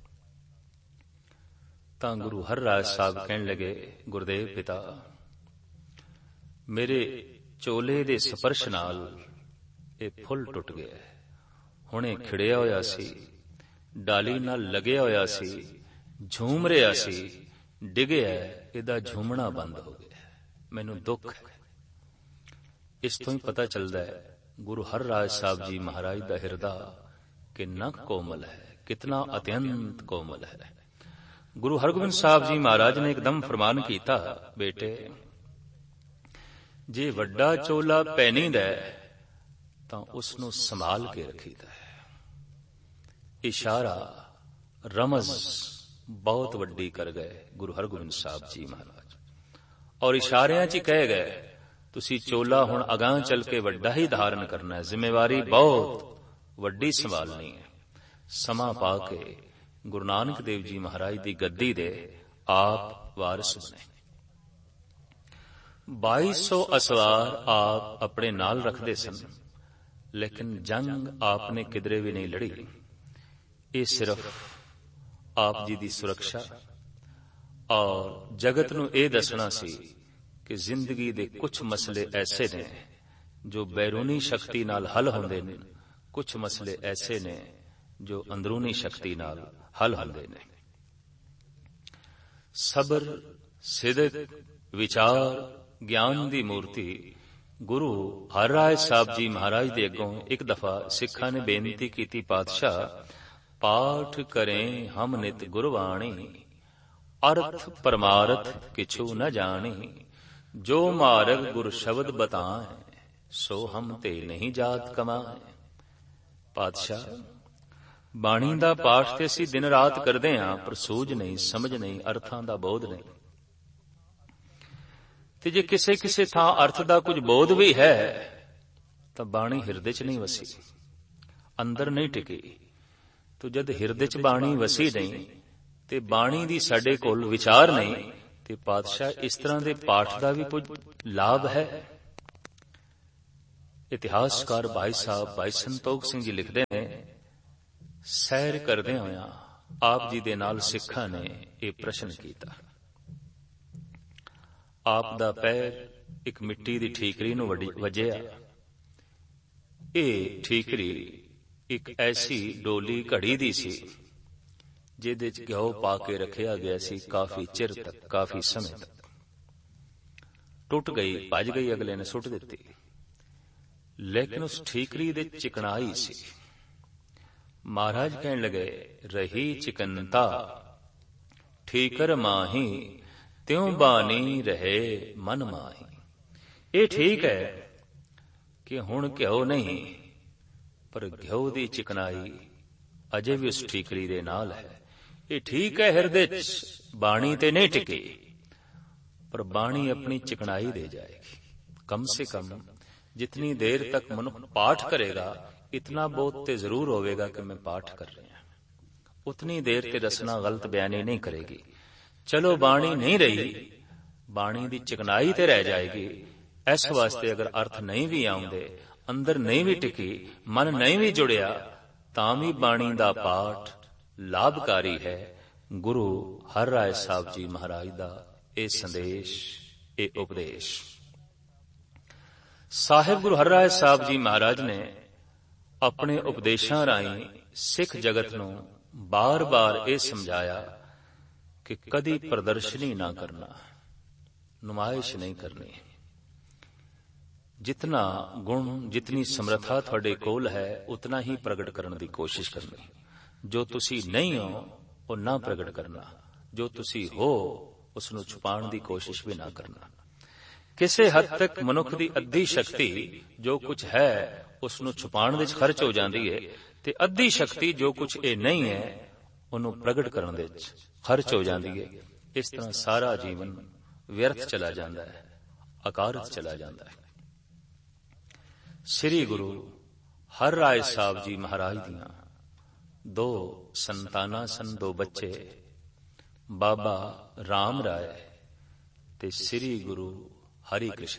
ਤਾਂ ਗੁਰੂ ਹਰਿ ਰਾਇ ਸਾਹਿਬ ਕਹਿਣ ਲੱਗੇ, ਗੁਰਦੇਵ ਪਿਤਾ, ਮੇਰੇ ਚੋਲੇ ਦੇ ਸਪਰਸ਼ ਨਾਲ ਇਹ ਫੁੱਲ ਟੁੱਟ ਗਿਆ। ਹੁਣੇ ਖਿੜਿਆ ਹੋਇਆ ਸੀ, ਡਾਲੀ ਨਾਲ ਲੱਗਿਆ ਹੋਇਆ ਸੀ, ਝੂਮ ਰਿਹਾ ਸੀ, ਡਿੱਗਿਆ, ਇਹਦਾ ਝੂਮਣਾ ਬੰਦ ਹੋ ਗਿਆ। ਮੈਨੂੰ ਦੁੱਖ ਹੈ। ਇਸ ਤੋਂ ਹੀ ਪਤਾ ਚੱਲਦਾ ਹੈ ਗੁਰੂ ਹਰਿ ਰਾਇ ਸਾਹਿਬ ਜੀ ਮਹਾਰਾਜ ਦਾ ਹਿਰਦਾ ਕਿੰਨਾ ਕੋਮਲ ਹੈ, ਕਿਤਨਾ ਅਤਿਅੰਤ ਕੋਮਲ ਹੈ। ਗੁਰੂ ਹਰਗੋਬਿੰਦ ਸਾਹਿਬ ਜੀ ਮਹਾਰਾਜ ਨੇ ਇੱਕਦਮ ਫਰਮਾਨ ਕੀਤਾ, ਬੇਟੇ ਜੇ ਵੱਡਾ ਚੋਲਾ ਪਹਿਨੀਦਾ ਤਾਂ ਉਸ ਨੂੰ ਸੰਭਾਲ ਕੇ ਰੱਖੀਦਾ ਹੈ। ਇਸ਼ਾਰਾ, ਰਮਜ਼ ਬਹੁਤ ਵੱਡੀ ਕਰ ਗਏ ਗੁਰੂ ਹਰਗੋਬਿੰਦ ਸਾਹਿਬ ਜੀ ਮਹਾਰਾਜ, ਔਰ ਇਸ਼ਾਰਿਆਂ 'ਚ ਹੀ ਕਹਿ ਗਏ ਤੁਸੀਂ ਚੋਲਾ ਹੁਣ ਅਗਾਂਹ ਚੱਲ ਕੇ ਵੱਡਾ ਹੀ ਧਾਰਨ ਕਰਨਾ ਹੈ, ਜ਼ਿੰਮੇਵਾਰੀ ਬਹੁਤ ਵੱਡੀ ਸੰਭਾਲਣੀ ਹੈ। ਸਮਾਂ ਪਾ ਕੇ ਗੁਰੂ ਨਾਨਕ ਦੇਵ ਜੀ ਮਹਾਰਾਜ ਦੀ ਗੱਦੀ ਦੇ ਆਪ ਵਾਰਿਸ ਬਣੇ। ਬਾਈ ਸੌ ਅਸਵਾਰ ਆਪ ਆਪਣੇ ਨਾਲ ਰੱਖਦੇ ਸਨ, ਲੇਕਿਨ ਜੰਗ ਆਪ ਨੇ ਕਿਧਰੇ ਵੀ ਨਹੀਂ ਲੜੀ। ਇਹ ਸਿਰਫ ਆਪ ਜੀ ਦੀ ਸੁਰੱਖਿਆ ਔਰ ਜਗਤ ਨੂੰ ਇਹ ਦੱਸਣਾ ਸੀ ਕਿ ਜ਼ਿੰਦਗੀ ਦੇ ਕੁਝ ਮਸਲੇ ਐਸੇ ਨੇ ਜੋ ਬੈਰੂਨੀ ਸ਼ਕਤੀ ਨਾਲ ਹੱਲ ਹੁੰਦੇ ਨੇ, ਕੁਝ ਮਸਲੇ ਐਸੇ ਨੇ ਜੋ ਅੰਦਰੂਨੀ ਸ਼ਕਤੀ ਨਾਲ ਹੱਲ ਹੁੰਦੇ ਨੇ। ਸਬਰ, ਸਿਦਕ, ਵਿਚਾਰ, ਗਿਆਨ ਦੀ ਮੂਰਤੀ ਗੁਰੂ ਹਰਿ ਰਾਇ ਸਾਹਿਬ ਜੀ ਮਹਾਰਾਜ ਦੇ ਅੱਗੋਂ ਇੱਕ ਦਫਾ ਸਿੱਖਾਂ ਨੇ ਬੇਨਤੀ ਕੀਤੀ, ਪਾਤਸ਼ਾਹ ਪਾਠ ਕਰੇ ਹਮ ਨਿਤ ਗੁਰਬਾਣੀ, ਅਰਥ ਪਰਮਾਰਥ ਕਿਛੂ ਨ ਜਾਣੀ, ਜੋ ਮਾਰਗ ਗੁਰ ਸ਼ਬਦ ਬਤਾਏ, ਸੋ ਹਮ ਤੇ ਨਹੀਂ ਜਾਤ ਕਮਾਏ। ਪਾਤਸ਼ਾਹ ਬਾਣੀ ਦਾ ਪਾਠ ਤੇ ਅਸੀਂ ਦਿਨ ਰਾਤ ਕਰਦੇ ਹਾਂ, ਪਰ ਸੂਝ ਨਹੀਂ, ਸਮਝ ਨਹੀਂ, ਅਰਥਾਂ ਦਾ ਬੋਧ ਨਹੀਂ। ਤੇ ਜੇ ਕਿਸੇ ਕਿਸੇ ਥਾਂ ਅਰਥ ਦਾ ਕੁਝ ਬੋਧ ਵੀ ਹੈ ਤਾਂ ਬਾਣੀ ਹਿਰਦੇ 'ਚ ਨਹੀਂ ਵਸੀ, ਅੰਦਰ ਨਹੀਂ ਟਿਕੀ। ਤੋ ਜਦ ਹਿਰਦੇ 'ਚ ਬਾਣੀ ਵਸੀ ਨਹੀਂ ਤੇ ਬਾਣੀ ਦੀ ਸਾਡੇ ਕੋਲ ਵਿਚਾਰ ਨਹੀਂ, ਤੇ ਪਾਤਸ਼ਾਹ ਇਸ ਤਰ੍ਹਾਂ ਦੇ ਪਾਠ ਦਾ ਵੀ ਕੁਝ ਲਾਭ ਹੈ। ਇਤਿਹਾਸਕਾਰ ਭਾਈ ਸਾਹਿਬ ਭਾਈ ਸੰਤੋਖ ਸਿੰਘ ਜੀ ਲਿਖਦੇ ਨੇ, ਸੈਰ ਕਰਦੇ ਹੋਇਆਂ ਆਪ ਜੀ ਦੇ ਨਾਲ ਸਿੱਖਾਂ ਨੇ ਇਹ ਪ੍ਰਸ਼ਨ ਕੀਤਾ। ਆਪ ਦਾ ਪੈਰ ਇੱਕ ਮਿੱਟੀ ਦੀ ਠੀਕਰੀ ਨੂੰ ਵੱਜਿਆ। ਇਹ ਠੀਕਰੀ ਇੱਕ ਐਸੀ ਡੋਲੀ ਘੜੀ ਦੀ ਸੀ ਜਿਹਦੇ ਚ ਘਿਓ ਪਾ ਕੇ ਰੱਖਿਆ ਗਿਆ ਸੀ ਕਾਫੀ ਚਿਰ ਤੱਕ, ਕਾਫੀ ਸਮੇਂ ਤੱਕ। ਟੁੱਟ ਗਈ, ਭੱਜ ਗਈ, ਅਗਲੇ ਨੇ ਸੁੱਟ ਦਿੱਤੀ। ਲੇਕਿਨ ਉਸ ਠੀਕਰੀ ਦੇ ਚਿਕਨਾਈ ਸੀ। ਮਹਾਰਾਜ ਕਹਿਣ ਲਗੇ, ਰਹੀ ਚਿਕਨਤਾ ਠੀਕਰ ਮਾਹੀ, ਤਿਉ ਬਾਣੀ ਰਹੇ ਮਨ ਮਾਹੀ। ਇਹ ਠੀਕ ਹੈ ਕਿ ਹੁਣ ਘਿਓ ਨਹੀਂ, ਪਰ ਘਿਓ ਦੀ ਚਿਕਨਾਈ ਅਜੇ ਵੀ ਉਸ ਠੀਕਰੀ ਦੇ ਨਾਲ ਹੈ। ਇਹ ਠੀਕ ਹੈ ਹਿਰਦੇ ਚ ਬਾਣੀ ਤੇ ਨਹੀਂ ਟਿਕੀ, ਪਰ ਬਾਣੀ ਆਪਣੀ ਚਿਕਨਾਈ ਦੇ ਜਾਏਗੀ। ਕਮ ਸੇ ਕਮ ਜਿਤਨੀ ਦੇਰ ਤੱਕ ਮਨੁੱਖ ਪਾਠ ਕਰੇਗਾ, ਇਤਨਾ ਬਹੁਤ ਤੇ ਜ਼ਰੂਰ ਹੋਵੇਗਾ ਕਿ ਮੈਂ ਪਾਠ ਕਰ ਰਿਹਾ, ਉਤਨੀ ਦੇਰ ਤੇ ਰਸਨਾ ਗਲਤ ਬਿਆਨੀ ਨਹੀਂ ਕਰੇਗੀ। ਚਲੋ ਬਾਣੀ ਨਹੀਂ ਰਹੀ, ਬਾਣੀ ਦੀ ਚਿਕਨਾਈ ਤੇ ਰਹਿ ਜਾਏਗੀ। ਇਸ ਵਾਸਤੇ ਅਗਰ ਅਰਥ ਨਹੀਂ ਵੀ ਆਉਂਦੇ, ਅੰਦਰ ਨਹੀਂ ਵੀ ਟਿਕੀ, ਮਨ ਨਹੀਂ ਵੀ ਜੁੜਿਆ, ਤਾਂ ਵੀ ਬਾਣੀ ਦਾ ਪਾਠ ਲਾਭਕਾਰੀ ਹੈ। ਗੁਰੂ ਹਰ ਰਾਏ ਸਾਹਿਬ ਜੀ ਮਹਾਰਾਜ ਦਾ ਇਹ ਸੰਦੇਸ਼, ਇਹ ਉਪਦੇਸ਼। ਸਾਹਿਬ ਗੁਰੂ ਹਰ ਰਾਏ ਸਾਹਿਬ ਜੀ ਮਹਾਰਾਜ ਨੇ ਆਪਣੇ ਉਪਦੇਸ਼ਾਂ ਰਾਹੀਂ ਸਿੱਖ ਜਗਤ ਨੂੰ ਬਾਰ-ਬਾਰ ਇਹ ਸਮਝਾਇਆ ਕਿ ਕਦੀ ਪ੍ਰਦਰਸ਼ਨੀ ਨਾ ਕਰਨਾ, ਨੁਮਾਇਸ਼ ਨਹੀਂ ਕਰਨੀ। ਜਿਤਨਾ ਗੁਣ, ਜਿਤਨੀ ਸਮਰੱਥਾ ਤੁਹਾਡੇ ਕੋਲ ਹੈ, ਉਤਨਾ ਹੀ ਪ੍ਰਗਟ ਕਰਨ ਦੀ ਕੋਸ਼ਿਸ਼ ਕਰਨੀ। ਜੋ ਤੁਸੀਂ ਨਹੀਂ ਹੋ ਉਹ ਨਾ ਪ੍ਰਗਟ ਕਰਨਾ, ਜੋ ਤੁਸੀਂ ਹੋ ਉਸ ਨੂੰ ਛੁਪਾਉਣ ਦੀ ਕੋਸ਼ਿਸ਼ ਵੀ ਨਾ ਕਰਨਾ। ਕਿਸੇ ਹੱਦ ਤੱਕ ਮਨੁੱਖ ਦੀ ਅੱਧੀ ਸ਼ਕਤੀ ਜੋ ਕੁਝ ਹੈ ਉਸ ਨੂੰ ਛੁਪਾਉਣ ਵਿੱਚ ਖਰਚ ਹੋ ਜਾਂਦੀ ਹੈ, ਤੇ ਅੱਧੀ ਸ਼ਕਤੀ ਜੋ ਕੁਝ ਇਹ ਨਹੀਂ ਹੈ ਉਹਨੂੰ ਪ੍ਰਗਟ ਕਰਨ ਵਿੱਚ ਖਰਚ ਹੋ ਜਾਂਦੀ ਹੈ। ਇਸ ਤਰ੍ਹਾਂ ਸਾਰਾ ਜੀਵਨ ਵਿਅਰਥ ਚਲਾ ਜਾਂਦਾ ਹੈ, ਅਕਾਰਤ ਚਲਾ ਜਾਂਦਾ ਹੈ। ਸ੍ਰੀ ਗੁਰੂ ਹਰ ਰਾਏ ਸਾਹਿਬ ਜੀ ਮਹਾਰਾਜ ਦੀਆਂ ਦੋ ਸੰਤਾਨਾਂ ਸਨ, ਦੋ ਬੱਚੇ, ਬਾਬਾ ਰਾਮ ਰਾਏ ਤੇ ਸ੍ਰੀ ਗੁਰੂ ਹਰੀ ਕ੍ਰਿਸ਼ਨ।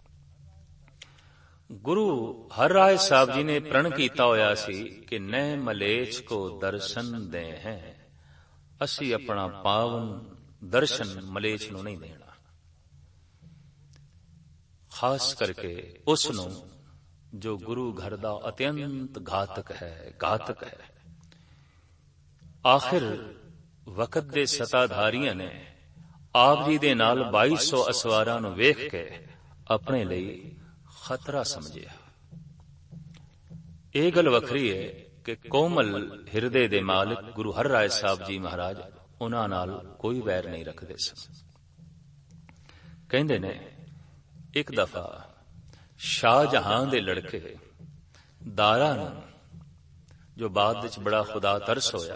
ਗੁਰੂ ਹਰ ਰਾਏ ਸਾਹਿਬ ਜੀ ਨੇ ਪ੍ਰਣ ਕੀਤਾ ਹੋਇਆ ਸੀ ਕਿ ਨੈ ਮਲੇਛ ਕੋ ਦਰਸ਼ਨ ਦੇ ਹੈ, ਅਸੀਂ ਆਪਣਾ ਪਾਵਨ ਦਰਸ਼ਨ ਮਲੇਛ ਨੂੰ ਨਹੀਂ ਦੇਣਾ। ਖਾਸ ਕਰਕੇ ਉਸ ਨੂੰ ਜੋ ਗੁਰੂ ਘਰ ਦਾ ਅਤਿਅੰਤ ਘਾਤਕ ਹੈ, ਘਾਤਕ ਹੈ। ਆਖਿਰ ਵਕਤ ਦੇ ਸਤਾਧਾਰੀਆਂ ਨੇ ਆਪ ਜੀ ਦੇ ਨਾਲ ਬਾਈ ਸੌ ਅਸਵਾਰਾਂ ਨੂੰ ਵੇਖ ਕੇ ਆਪਣੇ ਲਈ ਖਤਰਾ ਸਮਝਿਆ। ਇਹ ਗੱਲ ਵੱਖਰੀ ਹੈ ਕਿ ਕੋਮਲ ਹਿਰਦੇ ਦੇ ਮਾਲਕ ਗੁਰੂ ਹਰ ਰਾਏ ਸਾਹਿਬ ਜੀ ਮਹਾਰਾਜ ਉਹਨਾਂ ਨਾਲ ਕੋਈ ਵੈਰ ਨਹੀਂ ਰੱਖਦੇ ਸਨ। ਕਹਿੰਦੇ ਨੇ, ਇੱਕ ਦਫਾ ਸ਼ਾਹਜਹਾਂ ਦੇ ਲੜਕੇ ਦਾਰਾ ਨੂੰ, ਜੋ ਬਾਅਦ ਵਿੱਚ ਬੜਾ ਖੁਦਾ ਤਰਸ ਹੋਇਆ,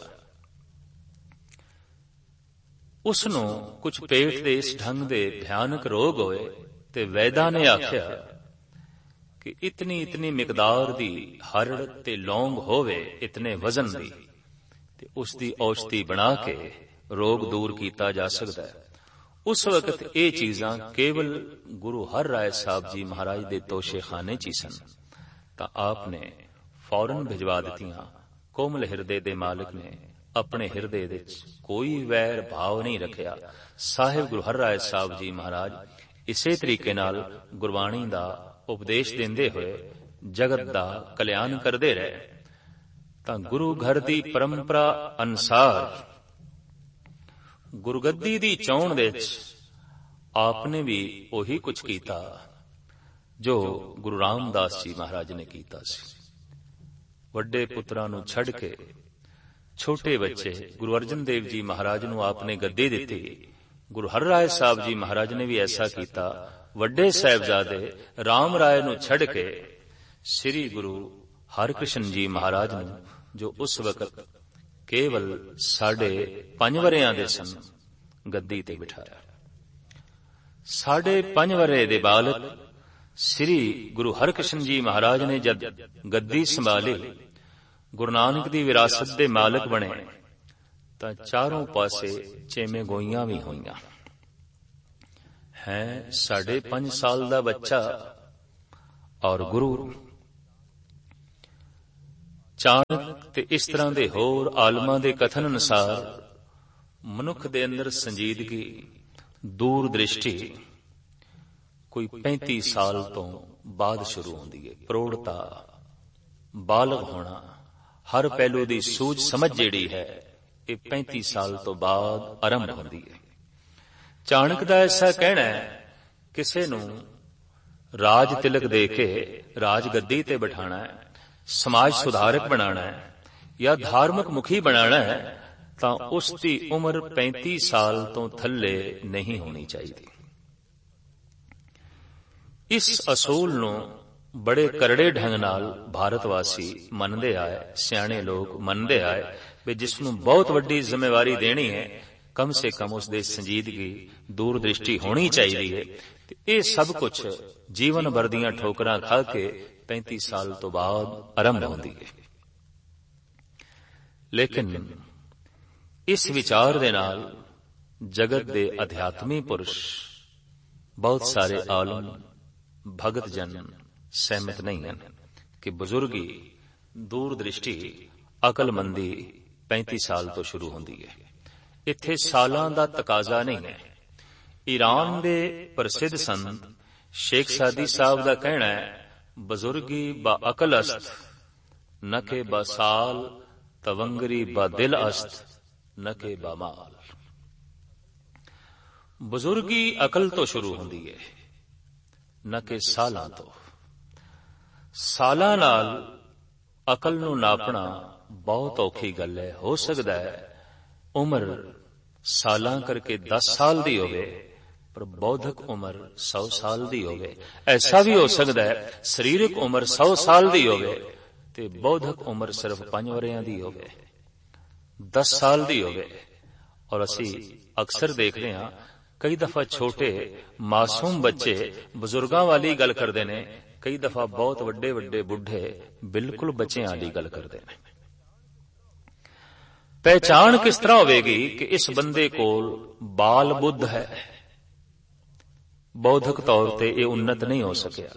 ਉਸ ਨੂੰ ਕੁਝ ਪੇਟ ਦੇ ਇਸ ਢੰਗ ਦੇ ਭਿਆਨਕ ਰੋਗ ਹੋਏ, ਤੇ ਵੈਦਾਂ ਨੇ ਆਖਿਆ ਕਿ ਇਤਨੀ ਇਤਨੀ ਮਿਕਦਾਰ ਦੀ ਹਰੜ ਤੇ ਲੌਂਗ ਹੋਵੇ, ਇਤਨੇ ਵਜ਼ਨ ਦੀ, ਤੇ ਉਸ ਦੀ ਔਸ਼ਧੀ ਬਣਾ ਕੇ ਰੋਗ ਦੂਰ ਕੀਤਾ ਜਾ ਸਕਦਾ ਹੈ। ਉਸ ਵਕਤ ਇਹ ਚੀਜ਼ਾਂ ਕੇਵਲ ਗੁਰੂ ਹਰ ਰਾਏ ਸਾਹਿਬ ਜੀ ਮਹਾਰਾਜ ਦੇ ਤੋਸ਼ੇਖਾਨੇ ਚ ਹੀ ਸਨ, ਤਾਂ ਆਪ ਨੇ ਫੌਰਨ ਭਿਜਵਾ ਦਿੱਤੀਆਂ। ਕੋਮਲ ਹਿਰਦੇ ਦੇ ਮਾਲਕ ਨੇ ਆਪਣੇ ਹਿਰਦੇ ਵਿੱਚ ਕੋਈ ਵੈਰ ਭਾਵ ਨਹੀਂ ਰੱਖਿਆ। ਸਾਹਿਬ ਗੁਰੂ ਹਰ ਰਾਏ ਸਾਹਿਬ ਜੀ ਮਹਾਰਾਜ ਇਸੇ ਤਰੀਕੇ ਨਾਲ ਗੁਰਬਾਣੀ ਦਾ ਉਪਦੇਸ਼ ਦਿੰਦੇ ਹੋਏ ਜਗਤ ਦਾ ਕਲਿਆਣ ਕਰਦੇ ਰਹੇ। ਤਾਂ ਗੁਰੂ ਘਰ ਦੀ ਪਰੰਪਰਾ ਅਨੁਸਾਰ ਗੁਰਗੱਦੀ ਦੀ ਚੋਣ ਵਿੱਚ ਆਪਨੇ ਵੀ ਉਹੀ ਕੁਝ ਕੀਤਾ ਜੋ ਗੁਰੂ ਰਾਮਦਾਸ ਜੀ ਮਹਾਰਾਜ ਨੇ ਕੀਤਾ ਸੀ। ਵੱਡੇ ਪੁੱਤਰਾਂ ਨੂੰ ਛੱਡ ਕੇ ਛੋਟੇ ਬੱਚੇ ਗੁਰੂ ਅਰਜਨ ਦੇਵ ਜੀ ਮਹਾਰਾਜ ਨੂੰ ਆਪਨੇ ਗੱਦੀ ਦਿੱਤੀ। ਗੁਰੂ ਹਰ ਰਾਏ ਸਾਹਿਬ ਜੀ ਮਹਾਰਾਜ ਨੇ ਵੀ ਐਸਾ ਕੀਤਾ। ਵੱਡੇ ਸਾਹਿਬਜ਼ਾਦੇ ਰਾਮ ਰਾਏ ਨੂੰ ਛੱਡ ਕੇ ਸ੍ਰੀ ਗੁਰੂ ਹਰਿਕ੍ਰਿਸ਼ਨ ਜੀ ਮਹਾਰਾਜ ਨੂੰ, ਜੋ ਉਸ ਵਕਤ ਕੇਵਲ ਸਾਢੇ ਪੰਜ ਵਰਿਆਂ ਦੇ ਸਨ, ਗੱਦੀ ਤੇ ਬਿਠਾਇਆ। ਸਾਢੇ ਪੰਜ ਵਰੇ ਦੇ ਬਾਲਕ ਸ੍ਰੀ ਗੁਰੂ ਹਰਿਕ੍ਰਿਸ਼ਨ ਜੀ ਮਹਾਰਾਜ ਨੇ ਜਦ ਗੱਦੀ ਸੰਭਾਲੀ, ਗੁਰੂ ਨਾਨਕ ਦੀ ਵਿਰਾਸਤ ਦੇ ਮਾਲਕ ਬਣੇ, ਤਾਂ ਚਾਰੋਂ ਪਾਸੇ ਚੇਵੇਂ ਗੋਈਆਂ ਵੀ ਹੋਈਆਂ। ਹੈ ਸਾਢੇ ਪੰਜ ਸਾਲ ਦਾ ਬੱਚਾ ਔਰ ਗੁਰੂ। ਚਾਣਕ ਤੇ ਇਸ ਤਰ੍ਹਾਂ ਦੇ ਹੋਰ ਆਲਮਾਂ ਦੇ ਕਥਨ ਅਨੁਸਾਰ ਮਨੁੱਖ ਦੇ ਅੰਦਰ ਸੰਜੀਦਗੀ, ਦੂਰ ਦ੍ਰਿਸ਼ਟੀ ਕੋਈ ਪੈਂਤੀ ਸਾਲ ਤੋਂ ਬਾਅਦ ਸ਼ੁਰੂ ਹੁੰਦੀ ਹੈ। ਪ੍ਰੌੜਤਾ, ਬਾਲਗ ਹੋਣਾ, ਹਰ ਪਹਿਲੂ ਦੀ ਸੂਝ ਸਮਝ ਜਿਹੜੀ ਹੈ ਇਹ ਪੈਂਤੀ ਸਾਲ ਤੋਂ ਬਾਅਦ ਆਰੰਭ ਹੁੰਦੀ ਹੈ। ਚਾਣਕ ਦਾ ਐਸਾ ਕਹਿਣਾ ਹੈ, ਕਿਸੇ ਨੂੰ ਰਾਜ ਤਿਲਕ ਦੇ ਕੇ ਰਾਜ ਗੱਦੀ ਤੇ ਬਿਠਾਣਾ ਹੈ, ਸਮਾਜ ਸੁਧਾਰਕ ਬਣਾਣਾ ਹੈ ਜਾਂ ਧਾਰਮਿਕ ਮੁਖੀ ਬਣਾਣਾ ਹੈ ਤਾਂ ਉਸ ਦੀ ਉਮਰ ਪੈਂਤੀ ਸਾਲ ਤੋਂ ਥੱਲੇ ਨਹੀਂ ਹੋਣੀ ਚਾਹੀਦੀ। ਇਸ ਅਸੂਲ ਨੂੰ ਬੜੇ ਕਰੜੇ ਢੰਗ ਨਾਲ ਭਾਰਤ ਵਾਸੀ ਮੰਨਦੇ ਆਏ, ਸਿਆਣੇ ਲੋਕ ਮੰਨਦੇ ਆਏ ਵੀ ਜਿਸ ਨੂੰ ਬਹੁਤ ਵੱਡੀ ਜ਼ਿੰਮੇਵਾਰੀ ਦੇਣੀ ਹੈ, ਕਮ ਸੇ ਕਮ ਉਸ ਦੇ ਸੰਜੀਦਗੀ, ਦੂਰ ਦ੍ਰਿਸ਼ਟੀ ਹੋਣੀ ਚਾਹੀਦੀ ਹੈ। ਤੇ ਇਹ ਸਭ ਕੁਝ ਜੀਵਨ ਭਰ ਦੀਆਂ ਠੋਕਰਾਂ ਖਾ ਕੇ ਪੈਂਤੀ ਸਾਲ ਤੋਂ ਬਾਅਦ ਆਰੰਭ ਹੁੰਦੀ ਹੈ। ਲੇਕਿਨ ਇਸ ਵਿਚਾਰ ਦੇ ਨਾਲ ਜਗਤ ਦੇ ਅਧਿਆਤਮੀ ਪੁਰਸ਼, ਬਹੁਤ ਸਾਰੇ ਆਲਮ, ਭਗਤ ਜਨ ਸਹਿਮਤ ਨਹੀਂ ਹਨ ਕਿ ਬਜ਼ੁਰਗੀ, ਦੂਰ ਦ੍ਰਿਸ਼ਟੀ, ਅਕਲਮੰਦੀ ਪੈਂਤੀ ਸਾਲ ਤੋਂ ਸ਼ੁਰੂ ਹੁੰਦੀ ਹੈ। ਇੱਥੇ ਸਾਲਾਂ ਦਾ ਤਕਾਜ਼ਾ ਨਹੀਂ ਹੈ। ਈਰਾਨ ਦੇ ਪ੍ਰਸਿੱਧ ਸੰਤ ਸ਼ੇਖ ਸਾਦੀ ਸਾਹਿਬ ਦਾ ਕਹਿਣਾ ਹੈ, ਬਜ਼ੁਰਗੀ ਬਾ ਅਕਲ ਅਸਤ ਨ ਕੇ ਬਾ ਸਾਲ, ਤਵੰਗਰੀ ਬਾ ਦਿਲ ਅਸਤ ਨ ਕੇ ਬਾ ਮਾਲ। ਬਜ਼ੁਰਗੀ ਅਕਲ ਤੋਂ ਸ਼ੁਰੂ ਹੁੰਦੀ ਹੈ, ਨ ਕਿ ਸਾਲਾਂ ਤੋਂ। ਸਾਲਾਂ ਨਾਲ ਅਕਲ ਨੂੰ ਨਾਪਣਾ ਬਹੁਤ ਔਖੀ ਗੱਲ ਹੈ। ਹੋ ਸਕਦਾ ਹੈ ਉਮਰ ਸਾਲਾਂ ਕਰਕੇ ਦਸ ਸਾਲ ਦੀ ਹੋਵੇ, ਪਰ ਬੌਧਿਕ ਉਮਰ ਸੌ ਸਾਲ ਦੀ ਹੋਵੇ। ਐਸਾ ਵੀ ਹੋ ਸਕਦਾ ਹੈ ਸਰੀਰਕ ਉਮਰ ਸੌ ਸਾਲ ਦੀ ਹੋਵੇ ਤੇ ਬੌਧਿਕ ਉਮਰ ਸਿਰਫ ਪੰਜ ਵਰ੍ਹਿਆਂ ਦੀ ਹੋਵੇ, ਦਸ ਸਾਲ ਦੀ ਹੋਵੇ। ਔਰ ਅਸੀਂ ਅਕਸਰ ਦੇਖਦੇ ਹਾਂ, ਕਈ ਦਫਾ ਛੋਟੇ ਮਾਸੂਮ ਬੱਚੇ ਬਜ਼ੁਰਗਾਂ ਵਾਲੀ ਗੱਲ ਕਰਦੇ ਨੇ, ਕਈ ਦਫਾ ਬਹੁਤ ਵੱਡੇ ਵੱਡੇ ਬੁੱਢੇ ਬਿਲਕੁਲ ਬੱਚਿਆਂ ਵਾਲੀ ਗੱਲ ਕਰਦੇ ਨੇ। ਪਹਿਚਾਣ ਕਿਸ ਤਰ੍ਹਾਂ ਹੋਵੇਗੀ ਕਿ ਇਸ ਬੰਦੇ ਕੋਲ ਬਾਲ ਬੁੱਧ ਹੈ, ਬੌਧਿਕ ਤੌਰ ਤੇ ਇਹ ਉન્નਤ ਨਹੀਂ ਹੋ ਸਕਿਆ,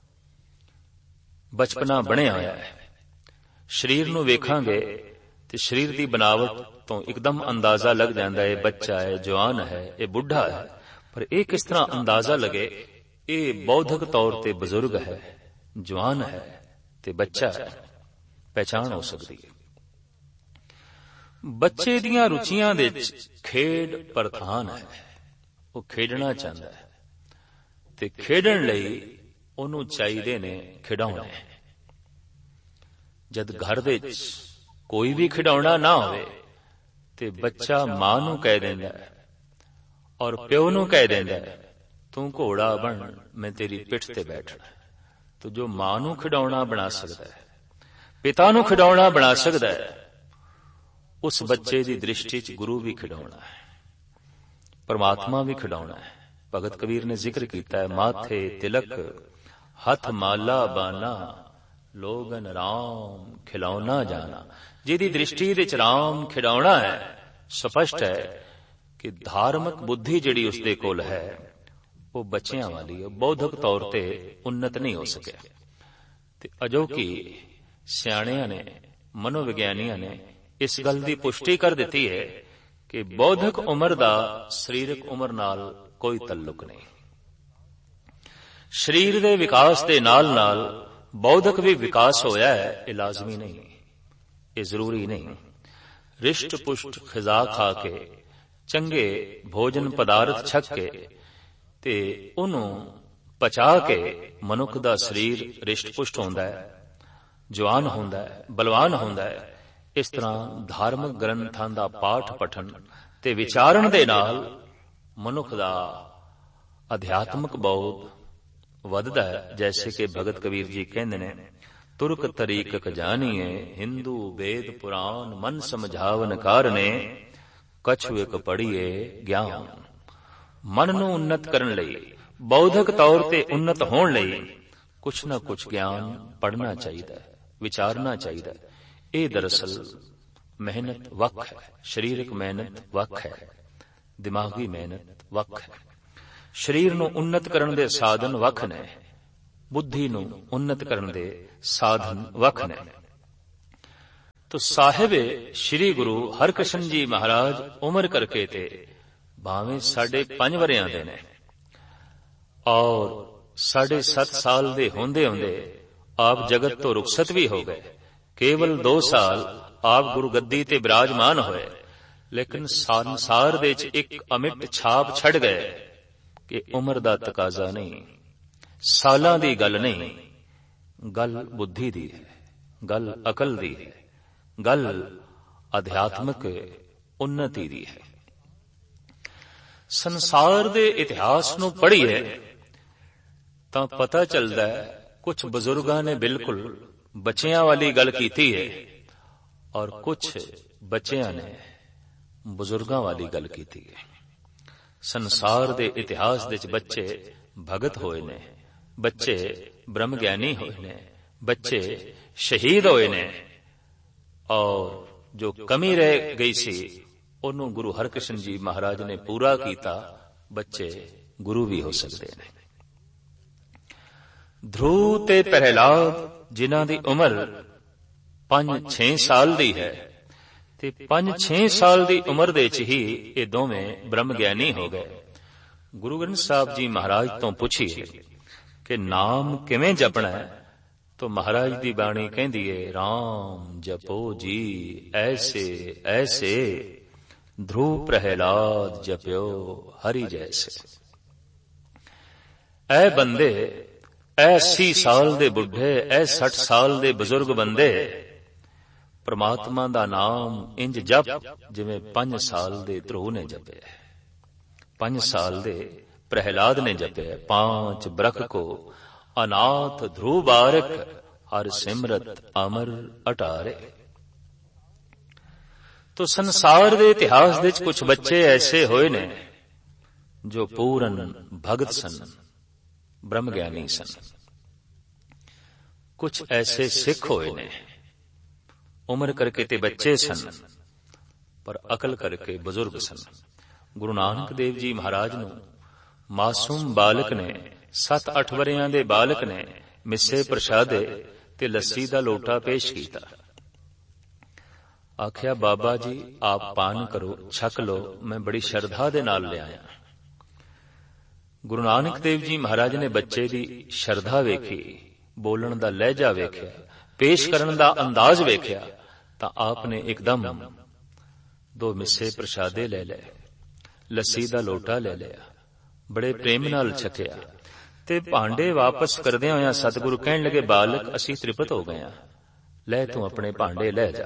ਬਚਪਨਾ ਬਣਿਆ ਹੋਇਆ ਹੈ। ਸਰੀਰ ਨੂੰ ਵੇਖਾਂਗੇ ਤੇ ਸਰੀਰ ਦੀ ਬਨਾਵਟ ਤੋਂ ਇੱਕਦਮ ਅੰਦਾਜ਼ਾ ਲੱਗ ਜਾਂਦਾ ਹੈ ਬੱਚਾ ਹੈ, ਜਵਾਨ ਹੈ, ਇਹ ਬੁੱਢਾ ਹੈ। ਪਰ ਇਹ ਕਿਸ ਤਰ੍ਹਾਂ ਅੰਦਾਜ਼ਾ ਲਗੇ ਇਹ ਬੌਧਿਕ ਤੌਰ ਤੇ ਬਜ਼ੁਰਗ ਹੈ, ਜਵਾਨ ਹੈ ਤੇ ਬੱਚਾ ਹੈ? ਪਹਿਚਾਣ ਹੋ ਸਕਦੀ ਹੈ। ਬੱਚੇ ਦੀਆਂ ਰੁਚੀਆਂ ਦੇ ਵਿੱਚ ਖੇਡ ਪ੍ਰਧਾਨ ਹੈ। ਉਹ ਖੇਡਣਾ ਚਾਹੁੰਦਾ ਹੈ ਤੇ ਖੇਡਣ ਲਈ ਉਹਨੂੰ ਚਾਹੀਦੇ ਨੇ ਖਿਡੌਣੇ। ਜਦ ਘਰ ਦੇ ਵਿੱਚ ਕੋਈ ਵੀ ਖਿਡੌਣਾ ਨਾ ਹੋਵੇ ਤੇ ਬੱਚਾ ਮਾਂ ਨੂੰ ਕਹਿ ਦਿੰਦਾ ਹੈ ਔਰ ਪਿਓ ਨੂੰ ਕਹਿ ਦਿੰਦਾ ਹੈ, ਤੂੰ ਘੋੜਾ ਬਣ, ਮੈਂ ਤੇਰੀ ਪਿੱਠ ਤੇ ਬੈਠਣਾ। ਤੋ ਜੋ ਮਾਂ ਨੂੰ ਖਿਡੌਣਾ ਬਣਾ ਸਕਦਾ ਹੈ, ਪਿਤਾ ਨੂੰ ਖਿਡੌਣਾ ਬਣਾ ਸਕਦਾ ਹੈ, ਉਸ ਬੱਚੇ ਦੀ ਦ੍ਰਿਸ਼ਟੀ ਚ ਗੁਰੂ ਵੀ ਖਿਡੌਣਾ ਹੈ, ਪਰਮਾਤਮਾ ਵੀ ਖਿਡੌਣਾ ਹੈ। ਭਗਤ ਕਬੀਰ ਨੇ ਜ਼ਿਕਰ ਕੀਤਾ ਹੈ, ਮਾਥੇ ਤਿਲਕ ਹੱਥ ਮਾਲਾ ਬਾਨਾ, ਲੋਗਨ ਰਾਮ ਖਿਲੌਣਾ ਜਾਣਾ। ਜਿਹਦੀ ਦ੍ਰਿਸ਼ਟੀ ਦੇ ਚ ਰਾਮ ਖਿਡੌਣਾ ਹੈ, ਸਪਸ਼ਟ ਹੈ ਕਿ ਧਾਰਮਿਕ ਬੁੱਧੀ ਜਿਹੜੀ ਉਸਦੇ ਕੋਲ ਹੈ ਉਹ ਬੱਚਿਆਂ ਵਾਲੀ ਹੈ, ਬੌਧਿਕ ਤੌਰ ਤੇ ਉન્નਤ ਨਹੀਂ ਹੋ ਸਕਿਆ। ਤੇ ਅਜੋਕੀ ਸਿਆਣਿਆਂ ਨੇ, ਮਨੋਵਿਗਿਆਨੀਆਂ ਨੇ ਇਸ ਗੱਲ ਦੀ ਪੁਸ਼ਟੀ ਕਰ ਦਿੱਤੀ ਹੈ ਕਿ ਬੌਧਿਕ ਉਮਰ ਦਾ ਸਰੀਰਕ ਉਮਰ ਨਾਲ ਕੋਈ ਤਾਲੁਕ ਨਹੀਂ। ਸਰੀਰ ਦੇ ਵਿਕਾਸ ਦੇ ਨਾਲ ਨਾਲ ਬੌਧਿਕ ਵੀ ਵਿਕਾਸ ਹੋਇਆ ਹੈ, ਇਹ ਲਾਜ਼ਮੀ ਨਹੀਂ, ਇਹ ਜ਼ਰੂਰੀ ਨਹੀਂ। ਰਿਸ਼ਟ ਪੁਸ਼ਟ ਖਿਜ਼ਾ ਖਾ ਕੇ, ਚੰਗੇ ਭੋਜਨ ਪਦਾਰਥ ਛਕ ਕੇ ਤੇ ਉਹਨੂੰ ਪਚਾ ਕੇ ਮਨੁੱਖ ਦਾ ਸਰੀਰ ਰਿਸ਼ਟ ਪੁਸ਼ਟ ਹੁੰਦਾ ਹੈ, ਜਵਾਨ ਹੁੰਦਾ ਹੈ, ਬਲਵਾਨ ਹੁੰਦਾ ਹੈ। ਇਸ ਤਰ੍ਹਾਂ ਧਾਰਮਿਕ ਗ੍ਰੰਥਾਂ ਦਾ ਪਾਠ ਪਠਨ ਤੇ ਵਿਚਾਰਨ ਦੇ ਨਾਲ ਮਨੁੱਖ ਦਾ ਅਧਿਆਤਮਿਕ ਬੋਧ ਵੱਧਦਾ ਹੈ। ਜੈਸੇ ਕਿ ਭਗਤ ਕਬੀਰ ਜੀ ਕਹਿੰਦੇ ਨੇ, ਤੁਰਕ ਤਰੀਕਕ ਜਾਣੀਏ, ਹਿੰਦੂ ਵੇਦ ਪੁਰਾਨ ਮਨ ਸਮਝਾਵਨ ਕਾਰਨੇ, ਕਛੁ ਇੱਕ ਪੜੀਏ ਗਿਆਨ। ਮਨ ਨੂੰ ਉન્નਤ ਕਰਨ ਲਈ, ਬੌਧਿਕ ਤੌਰ ਤੇ ਉન્નਤ ਹੋਣ ਲਈ ਕੁਛ ਨਾ ਕੁਛ ਗਿਆਨ ਪੜ੍ਹਨਾ ਚਾਹੀਦਾ ਹੈ, ਵਿਚਾਰਨਾ ਚਾਹੀਦਾ ਹੈ। ਇਹ ਦਰਅਸਲ ਮਿਹਨਤ ਵੱਖ ਹੈ, ਸਰੀਰਕ ਮਿਹਨਤ ਵੱਖ ਹੈ, ਦਿਮਾਗੀ ਮਿਹਨਤ ਵੱਖ ਹੈ। ਸਰੀਰ ਨੂੰ ਉੱਨਤ ਕਰਨ ਦੇ ਸਾਧਨ ਵੱਖ ਨੇ, ਬੁੱਧੀ ਨੂੰ ਉੱਨਤ ਕਰਨ ਦੇ ਸਾਧਨ ਵੱਖ ਨੇ। ਤੋ ਸਾਹਿਬ ਸ੍ਰੀ ਗੁਰੂ ਹਰਕ੍ਰਿਸ਼ਨ ਜੀ ਮਹਾਰਾਜ ਉਮਰ ਕਰਕੇ ਤੇ ਭਾਵੇਂ ਸਾਢੇ ਪੰਜ ਵਰਿਆਂ ਦੇ ਨੇ ਔਰ ਸਾਢੇ ਸੱਤ ਸਾਲ ਦੇ ਹੁੰਦੇ ਹੁੰਦੇ ਆਪ ਜਗਤ ਤੋਂ ਰੁਖਸਤ ਵੀ ਹੋ ਗਏ। ਕੇਵਲ ਦੋ ਸਾਲ ਆਪ ਗੁਰੂ ਗੱਦੀ ਤੇ ਬਿਰਾਜਮਾਨ ਹੋਏ, ਲੇਕਿਨ ਸੰਸਾਰ ਦੇ ਵਿੱਚ ਇੱਕ ਅਮਿੱਟ ਛਾਪ ਛੱਡ ਗਏ ਕਿ ਉਮਰ ਦਾ ਤਕਾਜ਼ਾ ਨਹੀਂ, ਸਾਲਾਂ ਦੀ ਗੱਲ ਨਹੀਂ, ਗੱਲ ਬੁੱਧੀ ਦੀ ਹੈ, ਗੱਲ ਅਕਲ ਦੀ ਹੈ, ਗੱਲ ਅਧਿਆਤਮਿਕ ਉન્નਤੀ ਦੀ ਹੈ। ਸੰਸਾਰ ਦੇ ਇਤਿਹਾਸ ਨੂੰ ਪੜ੍ਹੀਏ ਤਾਂ ਪਤਾ ਚੱਲਦਾ ਹੈ ਕੁਝ ਬਜ਼ੁਰਗਾਂ ਨੇ ਬਿਲਕੁਲ ਬੱਚਿਆਂ ਵਾਲੀ ਗੱਲ ਕੀਤੀ ਹੈ ਔਰ ਕੁਝ ਬੱਚਿਆਂ ਨੇ ਬਜ਼ੁਰਗਾਂ ਵਾਲੀ ਗੱਲ ਕੀਤੀ ਹੈ। ਸੰਸਾਰ ਦੇ ਇਤਿਹਾਸ ਵਿੱਚ ਬੱਚੇ ਭਗਤ ਹੋਏ ਨੇ, ਬੱਚੇ ਬ੍ਰਹਮ ਗਿਆਨੀ ਹੋਏ ਨੇ, ਬੱਚੇ ਸ਼ਹੀਦ ਹੋਏ ਨੇ ਔਰ ਜੋ ਕਮੀ ਰਹਿ ਗਈ ਸੀ ਉਹਨੂੰ ਗੁਰੂ ਹਰਕ੍ਰਿਸ਼ਨ ਜੀ ਮਹਾਰਾਜ ਨੇ ਪੂਰਾ ਕੀਤਾ। ਬੱਚੇ ਗੁਰੂ ਵੀ ਹੋ ਸਕਦੇ ਨੇ। ਧਰੂ ਤੇ ਪ੍ਰਹਿਲਾਦ ਜਿਨ੍ਹਾਂ ਦੀ ਉਮਰ ਪੰਜ ਛੇ ਸਾਲ ਦੀ ਹੈ ਤੇ ਪੰਜ ਛੇ ਸਾਲ ਦੀ ਉਮਰ ਦੇ ਚ ਹੀ ਇਹ ਦੋਵੇਂ ਬ੍ਰਹਮ ਗਿਆਨੀ ਹੋ ਗਏ। ਗੁਰੂ ਗ੍ਰੰਥ ਸਾਹਿਬ ਜੀ ਮਹਾਰਾਜ ਤੋਂ ਪੁੱਛੀਏ ਕਿ ਨਾਮ ਕਿਵੇਂ ਜਪਣਾ ਹੈ, तो महाराज दी बाणी कहती है, राम जपो जी ऐसे ऐसे ध्रुव प्रहलाद जप्यो हरि जैसे। ऐ बंदे, ऐ अस्सी साल दे बुढ़े, ऐ सठ साल दे बुजुर्ग बंदे परमात्मा दा नाम इंज जप जिवें पंज साल दे ध्रुव ने जपे, पंज साल दे प्रहलाद ने जपे। पांच बरख को अनाथ ध्रुव बारक हर सिमरत अमर अटारे। तो संसार दे इतिहास विच कुछ बच्चे ऐसे होए ने जो पूरन भगत सन, ब्रह्म ज्ञानी सन। कुछ ऐसे सिख होए ने, उम्र करके ते बच्चे सन पर अकल करके बुजुर्ग सन। गुरु नानक देव जी महाराज नूं मासूम बालक ने, सत अठ वरियां दे बालक ने मिस्से प्रसादे ते लस्सी दा लोटा पेश कीता। आख्या बाबा जी आप पान करो, छक लो, मैं बड़ी श्रद्धा दे नाल ले आया। गुरु नानक देव जी महाराज ने बच्चे दी श्रद्धा वेखी, बोलण दा लहजा वेख्या, पेश करन दा अंदाज वेख्या तां आपने एकदम दो मिस्से प्रसादे ले ले, लस्सी दा लोटा ले लिया, बड़े प्रेम नाल छकिया ते भांडे वापस करदे होया सतगुरु कहण लगे, बालक असी तृप्त हो गए, ले तू अपने भांडे ले जा।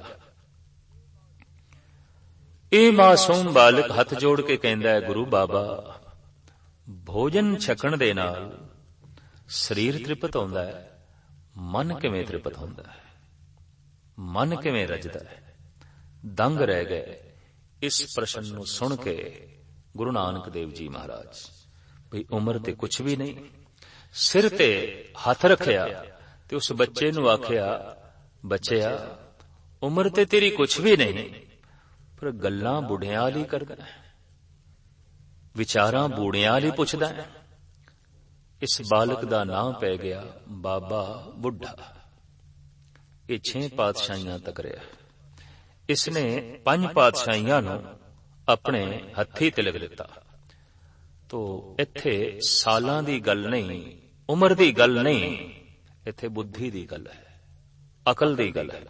ए मासूम बालक हथ जोड़ के कहंदा है, गुरु बाबा भोजन छकण दे नाल शरीर तृप्त होंदा है, मन किवें तृप्त होंदा है, मन किवें रजदा है। दंग रह गए इस प्रश्न नूं सुन के गुरु नानक देव जी महाराज, भई उम्र ते कुछ भी नहीं, सिर ते हथ रखिया ते उस बच्चे नूं आखिया, बच्चिया उम्र ते तेरी कुछ भी नहीं पर गल्लां बुढ़ियां वाली करदा है, विचारां बूढ़ियां वाली पुछदा है। इस बालक दा नाम पै गया बाबा बुढ़ा। ये छे पातशाहियां तक रहा। इसने पंज पातशाहियां नूं अपने हत्थी तिलक दिता। तो इत्थे सालां दी गल नहीं, उम्र दी गल नहीं, इत्थे बुद्धि दी गल है, अकल दी गल है।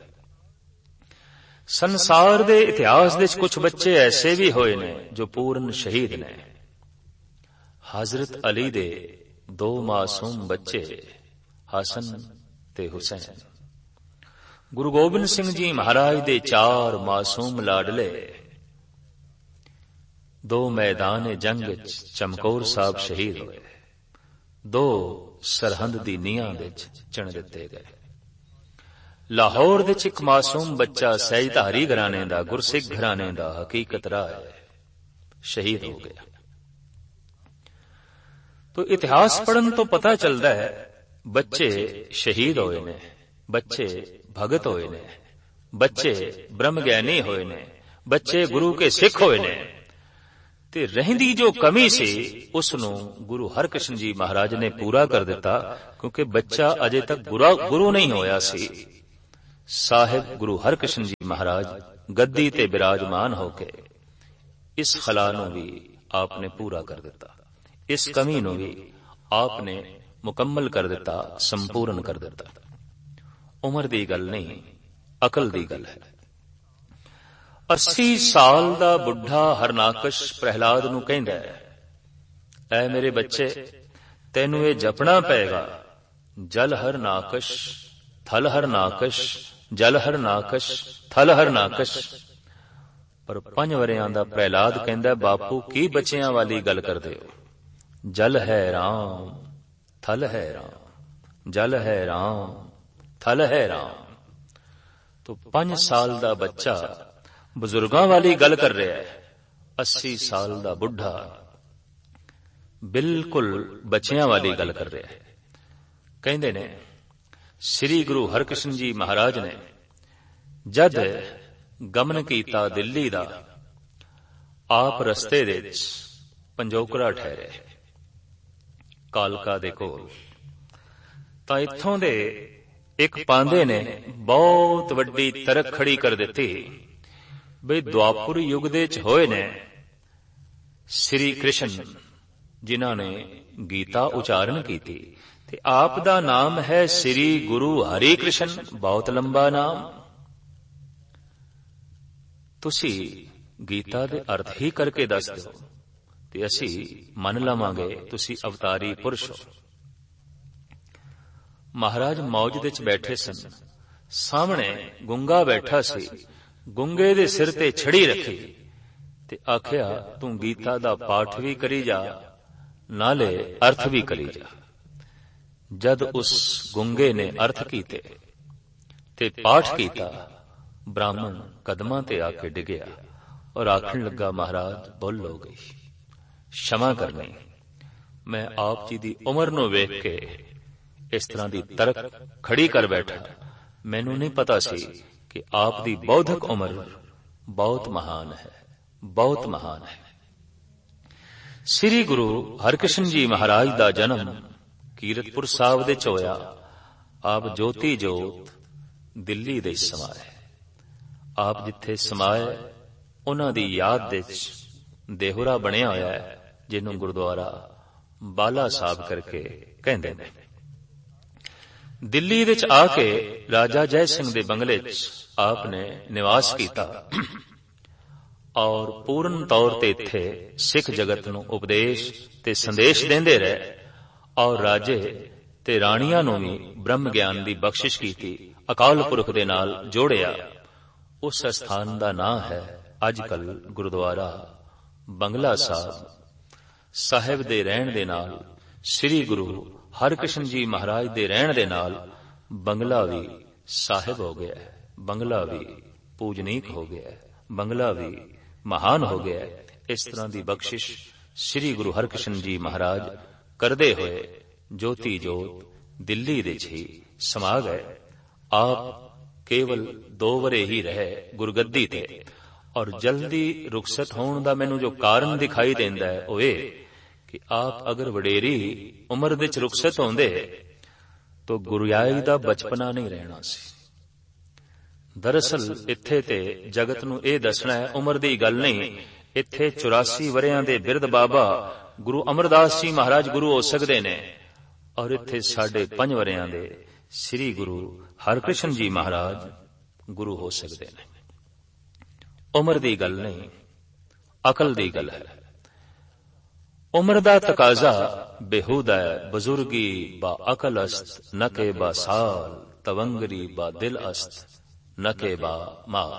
संसार दे इतिहास विच कुछ बच्चे ऐसे भी होए ने जो पूर्ण शहीद ने। हजरत अली दे दो मासूम बच्चे हसन ते हुसैन, गुरु गोबिंद सिंह जी महाराज दे चार मासूम लाडले दो मैदान जंग विच चमकौर साहब शहीद होए, दो सरहंद दी नीहां विच चण दिते गए। लाहौर विच एक मासूम बच्चा सहजधारी घराने दा, गुरसिख घराने दा हकीकत राह है, शहीद हो गया। तो इतिहास पढ़न तो पता चलता है बच्चे शहीद होए ने, बच्चे भगत होए ने, ਬੱਚੇ ਬ੍ਰਹਮ ਗਿਆਨੀ ਹੋਏ ਨੇ, ਬੱਚੇ ਗੁਰੂ ਕੇ ਸਿੱਖ ਹੋਏ ਨੇ, ਤੇ ਰਹਿੰਦੀ ਜੋ ਕਮੀ ਸੀ ਉਸ ਨੂੰ ਗੁਰੂ ਹਰਕ੍ਰਿਸ਼ਨ ਜੀ ਮਹਾਰਾਜ ਨੇ ਪੂਰਾ ਕਰ ਦਿੱਤਾ, ਕਿਉਂਕਿ ਬੱਚਾ ਅਜੇ ਤੱਕ ਗੁਰੂ ਨਹੀਂ ਹੋਇਆ ਸੀ। ਸਾਹਿਬ ਗੁਰੂ ਹਰਕ੍ਰਿਸ਼ਨ ਜੀ ਮਹਾਰਾਜ ਗੱਦੀ ਤੇ ਬਿਰਾਜਮਾਨ ਹੋ ਕੇ ਇਸ ਖਲਾ ਨੂੰ ਵੀ ਆਪ ਨੇ ਪੂਰਾ ਕਰ ਦਿੱਤਾ, ਇਸ ਕਮੀ ਨੂੰ ਵੀ ਆਪ ਨੇ ਮੁਕੰਮਲ ਕਰ ਦਿੱਤਾ, ਸੰਪੂਰਨ ਕਰ ਦਿੱਤਾ। ਉਮਰ ਦੀ ਗੱਲ ਨਹੀਂ, ਅਕਲ ਦੀ ਗੱਲ ਹੈ। ਅੱਸੀ ਸਾਲ ਦਾ ਬੁੱਢਾ ਹਰਨਾਕਸ਼ ਪ੍ਰਹਿਲਾਦ ਨੂੰ ਕਹਿੰਦਾ ਹੈ, ਐ ਮੇਰੇ ਬੱਚੇ, ਤੈਨੂੰ ਇਹ ਜਪਣਾ ਪਏਗਾ, ਜਲ ਹਰਨਾਕਸ਼, ਥਲ ਹਰਨਾਕਸ਼, ਜਲ ਹਰਨਾਕਸ਼, ਥਲ ਹਰਨਾਕਸ਼। ਪਰ ਪੰਜ ਵਰਿਆਂ ਦਾ ਪ੍ਰਹਿਲਾਦ ਕਹਿੰਦਾ, ਬਾਪੂ ਕੀ ਬੱਚਿਆਂ ਵਾਲੀ ਗੱਲ ਕਰਦੇ ਹੋ? ਜਲ ਹੈ ਰਾਮ, ਥਲ ਹੈ ਰਾਮ, ਜਲ ਹੈ ਰਾਮ, ਥਲ ਹੈ ਰਾਮ। ਤੋ ਪੰਜ ਸਾਲ ਦਾ ਬੱਚਾ ਬਜ਼ੁਰਗਾਂ ਵਾਲੀ ਗੱਲ ਕਰ ਰਿਹਾ ਹੈ, ਅੱਸੀ ਸਾਲ ਦਾ ਬੁੱਢਾ ਬਿਲਕੁਲ ਬੱਚਿਆਂ ਵਾਲੀ ਗੱਲ ਕਰ ਰਿਹਾ ਹੈ। ਕਹਿੰਦੇ ਨੇ ਸ੍ਰੀ ਗੁਰੂ ਹਰਕ੍ਰਿਸ਼ਨ ਜੀ ਮਹਾਰਾਜ ਨੇ ਜਦ ਗਮਨ ਕੀਤਾ ਦਿੱਲੀ ਦਾ, ਆਪ ਰਸਤੇ ਦੇ ਵਿੱਚ ਪੰਜੋਕੜਾ ਠਹਿਰੇ ਕਾਲਕਾ ਦੇ ਕੋਲ, ਤਾਂ ਇੱਥੋਂ ਦੇ ਇੱਕ ਪਾਂਦੇ ਨੇ ਬਹੁਤ ਵੱਡੀ ਤਰਕ ਖੜੀ ਕਰ ਦਿੱਤੀ ਬਈ ਦੁਆਪੁਰ ਯੁੱਗ ਦੇ ਚ ਹੋਏ ਨੇ ਸ੍ਰੀ ਕ੍ਰਿਸ਼ਨ ਜਿਨ੍ਹਾਂ ਨੇ ਗੀਤਾ ਉਚਾਰਨ ਕੀਤੀ, ਤੇ ਆਪ ਦਾ ਨਾਮ ਹੈ ਸ੍ਰੀ ਗੁਰੂ ਹਰਿ ਕ੍ਰਿਸ਼ਨ, ਬਹੁਤ ਲੰਬਾ ਨਾਮ। ਤੁਸੀਂ ਗੀਤਾ ਦੇ ਅਰਥ ਹੀ ਕਰਕੇ ਦੱਸ ਦਿਓ ਤੇ ਅਸੀਂ ਮੰਨ ਲਵਾਂਗੇ ਤੁਸੀਂ ਅਵਤਾਰੀ ਪੁਰਸ਼ ਹੋ। ਮਹਾਰਾਜ ਮੌਜ ਵਿੱਚ ਬੈਠੇ ਸਨ, ਸਾਹਮਣੇ ਗੁੰਗਾ ਬੈਠਾ ਸੀ, ਗੁੰਗੇ ਦੇ ਸਿਰ ਤੇ ਛੜੀ ਰੱਖੀ ਤੇ ਆਖਿਆ, ਤੂੰ ਗੀਤਾ ਦਾ ਪਾਠ ਵੀ ਕਰੀ ਜਾ, ਨਾਲੇ ਅਰਥ ਵੀ ਕਰੀ ਜਾ। ਜਦ ਉਸ ਗੁੰਗੇ ਨੇ ਅਰਥ ਕੀਤੇ ਤੇ ਪਾਠ ਕੀਤਾ, ਬ੍ਰਾਹਮਣ ਕਦਮਾਂ ਤੇ ਆ ਕੇ ਡਿੱਗਿਆ ਔਰ ਆਖਣ ਲੱਗਾ, ਮਹਾਰਾਜ ਭੁੱਲ ਹੋ ਗਈ, क्षमा करनी। मैं आप जी दी उम्र नूं वेख के इस तरह दी तरक खड़ी कर बैठा, मैनू नहीं पता सी कि आप दी बौद्धिक उम्र बहुत महान है, बहुत महान है। श्री गुरु हरकृष्ण जी महाराज दा जन्म कीरतपुर साहब दे च होया। आप ज्योति जोत दिल्ली दे समाए, आप जिथे समाए उन्हां दी याद दे देहुरा बनिया होया है, जिन्हों गुरुद्वारा बाला साहब करके कहंदे ने। दिल्ली विच आके राजा जय सिंह दे बंगले च आपने निवास किया और पूर्ण तौर ते इत्थे सिख जगत नूं उपदेश ते संदेश देंदे रहे और राजे ते राणियां नूं भी ब्रह्म ज्ञान दी बख्शिश कीती, अकाल पुरख दे नाल जोड़िया। उस स्थान दा नाम है अजकल गुरुद्वारा बंगला साहब। साहिब दे रहण दे नाल श्री गुरु हरकृष्ण जी महाराज दे रहण दे नाल बंगला भी साहिब हो गया है, बंगला भी पूजनीक हो गया है, बंगला भी महान हो गया है। इस तरह की बख्शिश श्री गुरु हरकृष्ण जी महाराज करदे हुए ज्योति जोत दिल्ली दे ही समा गए। आप केवल दो वरे ही रहे गुरगद्दी ते और जल्दी रुखसत होने का मैनू जो कारण दिखाई देंदा है वो ये कि आप अगर वडेरी उम्र दे च रुखसत होंदे तो गुरुयाई दा बचपना नहीं रहना सी। दरअसल इत्थे ते जगत नू ये दसना है, उम्र दी गल नहीं। इत्थे चौरासी वरियां दे बिरद बाबा गुरु अमरदास जी महाराज गुरु हो सकदे ने और इत्थे साढ़े पंज वरियां दे श्री गुरु हरकृष्ण जी महाराज गुरु हो सकते हैं। उम्र दी गल नहीं, अकल दी गल है। उम्र दा तकाजा बेहूदा है, बुजुर्गी बा अकल अस्त न के बा साल, तवंगरी बा दिल अस्त न के बा माल।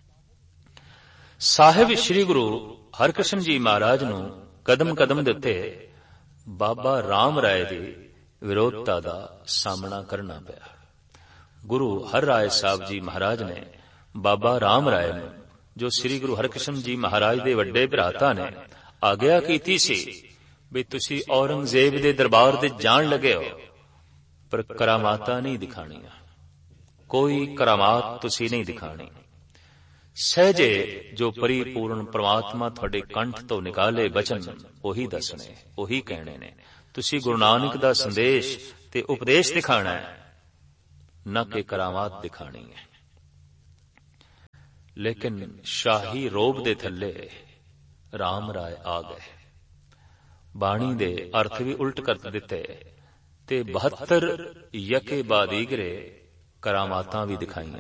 साहिब श्री गुरु हरकृष्ण जी महाराज नू कदम कदम दिते बाबा राम राय दी विरोधता दा सामना करना पिया। गुरु हर राय साहब जी महाराज ने बाबा राम राय ने जो श्री गुरु हरकृष्ण जी महाराज दे वड्डे भराता ने आग्या कीती सी भी तुसी औरंगजेब दे दरबार दे जान लगे हो पर करामाता नहीं दिखाणियां। ਕੋਈ ਕਰਾਮਾਤ ਤੁਸੀਂ ਨਹੀਂ ਦਿਖਾਣੀ। ਸਹਿਜੇ ਜੋ ਪਰਿਪੂਰਨ ਪ੍ਰਮਾਤਮਾ ਤੁਹਾਡੇ ਕੰਠ ਤੋਂ ਨਿਕਾਲੇ ਬਚਨ ਉਹੀ ਦੱਸਣੇ, ਉਹੀ ਕਹਿਣੇ ਨੇ। ਤੁਸੀਂ ਗੁਰੂ ਨਾਨਕ ਦਾ ਸੰਦੇਸ਼ ਤੇ ਉਪਦੇਸ਼ ਦਿਖਾਣਾ ਹੈ, ਨਾ ਕਿ ਕਰਾਮਾਤ ਦਿਖਾਣੀ ਹੈ। ਲੇਕਿਨ ਸ਼ਾਹੀ ਰੋਬ ਦੇ ਥੱਲੇ ਰਾਮ ਰਾਏ ਆ ਗਏ, ਬਾਣੀ ਦੇ ਅਰਥ ਵੀ ਉਲਟ ਕਰ ਦਿੱਤੇ ਤੇ ਬਹੱਤਰ ਯਕੇ ਬਾਦੀਗਰੇ ਕਰਾਮਾਤਾਂ ਵੀ ਦਿਖਾਈਆਂ।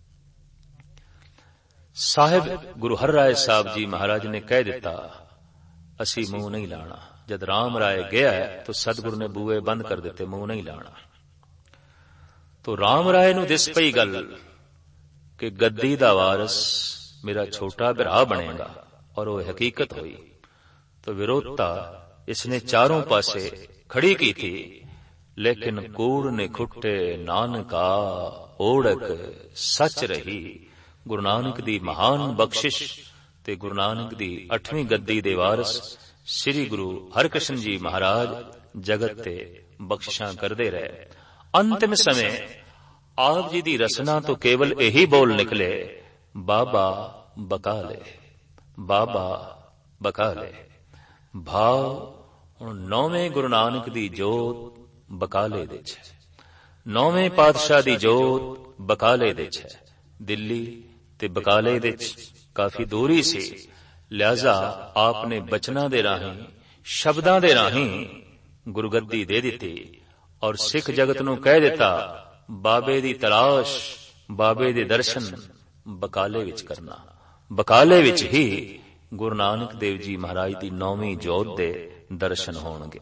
ਸਾਹਿਬ ਗੁਰੂ ਹਰ ਰਾਏ ਸਾਹਿਬ ਜੀ ਮਹਾਰਾਜ ਨੇ ਕਹਿ ਦਿੱਤਾ, ਅਸੀਂ ਮੂੰਹ ਨਹੀਂ ਲਾਣਾ। ਜਦ ਰਾਮ ਰਾਏ ਗਿਆ ਤਾਂ ਸਤਿਗੁਰੂ ਨੇ ਬੂਏ ਬੰਦ ਕਰ ਦਿੱਤੇ, ਮੂੰਹ ਨਹੀਂ ਲਾਣਾ। तो राम राय नूं दिस पई गल कि गद्दी दा वारिस मेरा छोटा भरा बनेगा, और वो हकीकत हुई। तो विरोधता इसने चारों पासे खड़ी की थी, लेकिन कूड़ ने खुट्टे नानका ओढ़क सच रही। गुरु नानक दी महान बख्शिश ते गुरु नानक दी अठवीं गद्दी दे वारिस श्री गुरु हरकृष्ण जी महाराज जगत ते बख्शिशां करदे रहे। अंतिम समय आप जी दी रसना तो केवल यही बोल निकले, बाबा बका ले, बाबा बका ले। भाव हुण नौवें गुरु नानक दी जोत बकाले दे छे, नौवें पातशाह दी जोत बकाले दे छे। दिल्ली ते बकाले दे काफी दूरी सी, लिहाजा आपने बचना दे राही शब्दां दे राही गुरगद्दी दे दिती और सिख जगत नूं कह दिता, बाबे दी तलाश, बाबे दे दर्शन बकाले विच करना। बकाले विच ही गुरु नानक देव जी महाराज दी नौवीं जोत दे दर्शन होणगे।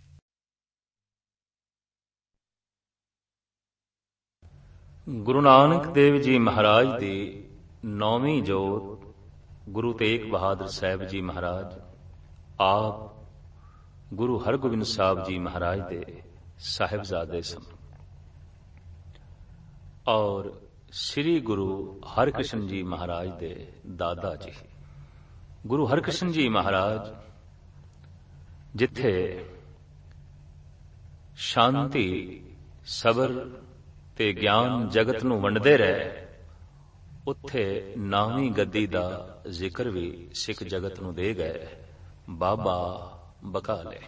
गुरु नानक देव जी महाराज दी नौवीं जोत गुरु तेग बहादुर साहब जी महाराज आप गुरु हरगोबिंद साहब जी महाराज दे साहिबजादे सन, और श्री गुरु हरकृष्ण जी महाराज दे दादा जी। गुरु हरकृष्ण जी महाराज जिथे शांति सबर ते ज्ञान जगत नूं वंडदे रहे, उत्थे नावीं गद्दी दा जिक्र भी सिख जगत नूं दे गए, बाबा बकाले।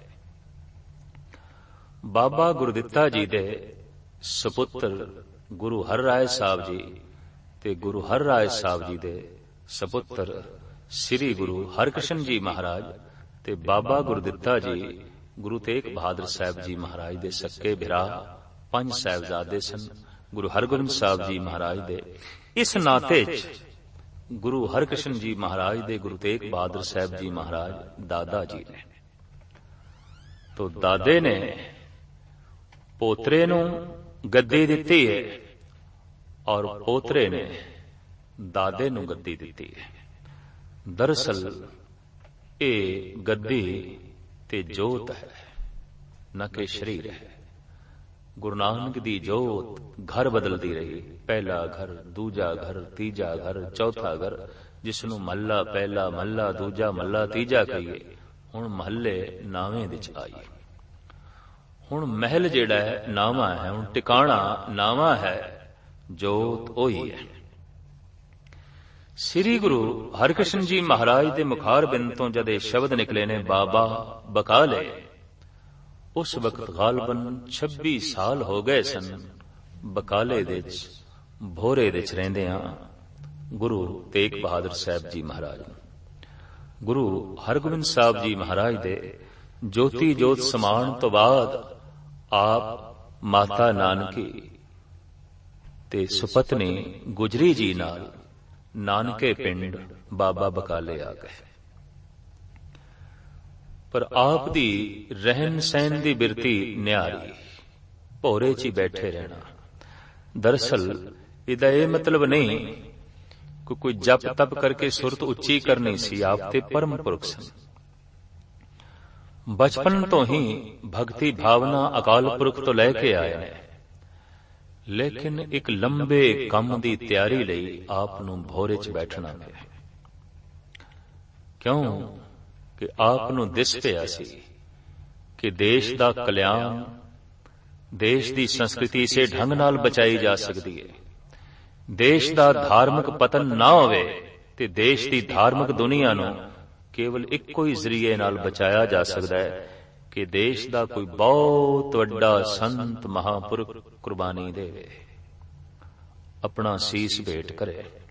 बाबा गुरदित्ता जी दे सपुत्र गुरु हर राय साहब जी ते गुरु हर राय साहब जी दे सपुत्र श्री गुरु हरकृष्ण जी महाराज ते बाबा गुरदित्ता जी गुरु तेग बहादुर साहब जी महाराज दे सक्के भिरा पंज साहिबजादे सन। गुरु हरगोबिंद साहब जी महाराज दे इस नाते गुरु हरकृष्ण जी महाराज दे गुरु तेग बहादुर साहब जी महाराज दादा जी ने। तो दादे ने पोतरे नूं गद्दी दिती है और पोतरे ने दादे नूं गद्दी दिती है। दरअसल ये गद्दी ते जोत है, न कि शरीर है। गुरु नानक दी जोत घर बदलती रही, पहला घर, दूजा घर, तीजा घर, चौथा घर, जिसनों महला पहला, महला दूजा, महला तीजा कहिए, हुण महल्ले नावें विच आई। हुण महल जिहड़ा है नावा है, हुण टिकाणा नावा है, जोत ओही है। श्री गुरु हरकृष्ण जी महाराज दे मुखार बिंद तो जदे शब्द निकले ने बाबा बकाले, उस वक्त गालबन छब्बी साल हो गए सन बकाले दे भोरे दे रहिंदियां गुरु तेग बहादुर साहब जी महाराज। गुरु हरगोबिंद साहब जी महाराज दे ज्योति जोत समान तो बाद आप माता नानकी ते सुपत्नी गुजरी जी नाल नानके पिंड बाबा बकाले आ गए। पर आप दी रहन सहन दी बिरती न्यारी, भोरे च ही बैठे रहना। दरअसल इहदा यह मतलब नहीं कि कोई जप तप करके सुरत उच्ची करनी सी, आप ते परम पुरख सन। बचपन तो ही भक्ति भावना अकाल पुरख तो लैके आए ने, लेकिन एक लंबे कम दी तैयारी लई आप नूं भोरे च बैठना पिया। क्यों कि आप नूं दिस पिया सी कि देश दा कल्याण देश दी संस्कृति से ढंग नाल बचाई जा सकती है। ਦੇਸ਼ ਦਾ ਧਾਰਮਿਕ ਪਤਨ ਨਾ ਹੋਵੇ ਤੇ ਦੇਸ਼ ਦੀ ਧਾਰਮਿਕ ਦੁਨੀਆ ਨੂੰ ਕੇਵਲ ਇੱਕੋ ਹੀ ਜ਼ਰੀਏ ਨਾਲ ਬਚਾਇਆ ਜਾ ਸਕਦਾ ਹੈ ਕਿ ਦੇਸ਼ ਦਾ ਕੋਈ ਬਹੁਤ ਵੱਡਾ ਸੰਤ ਮਹਾਂਪੁਰਖ ਕੁਰਬਾਨੀ ਦੇਵੇ, ਆਪਣਾ ਸੀਸ ਭੇਟ ਕਰੇ।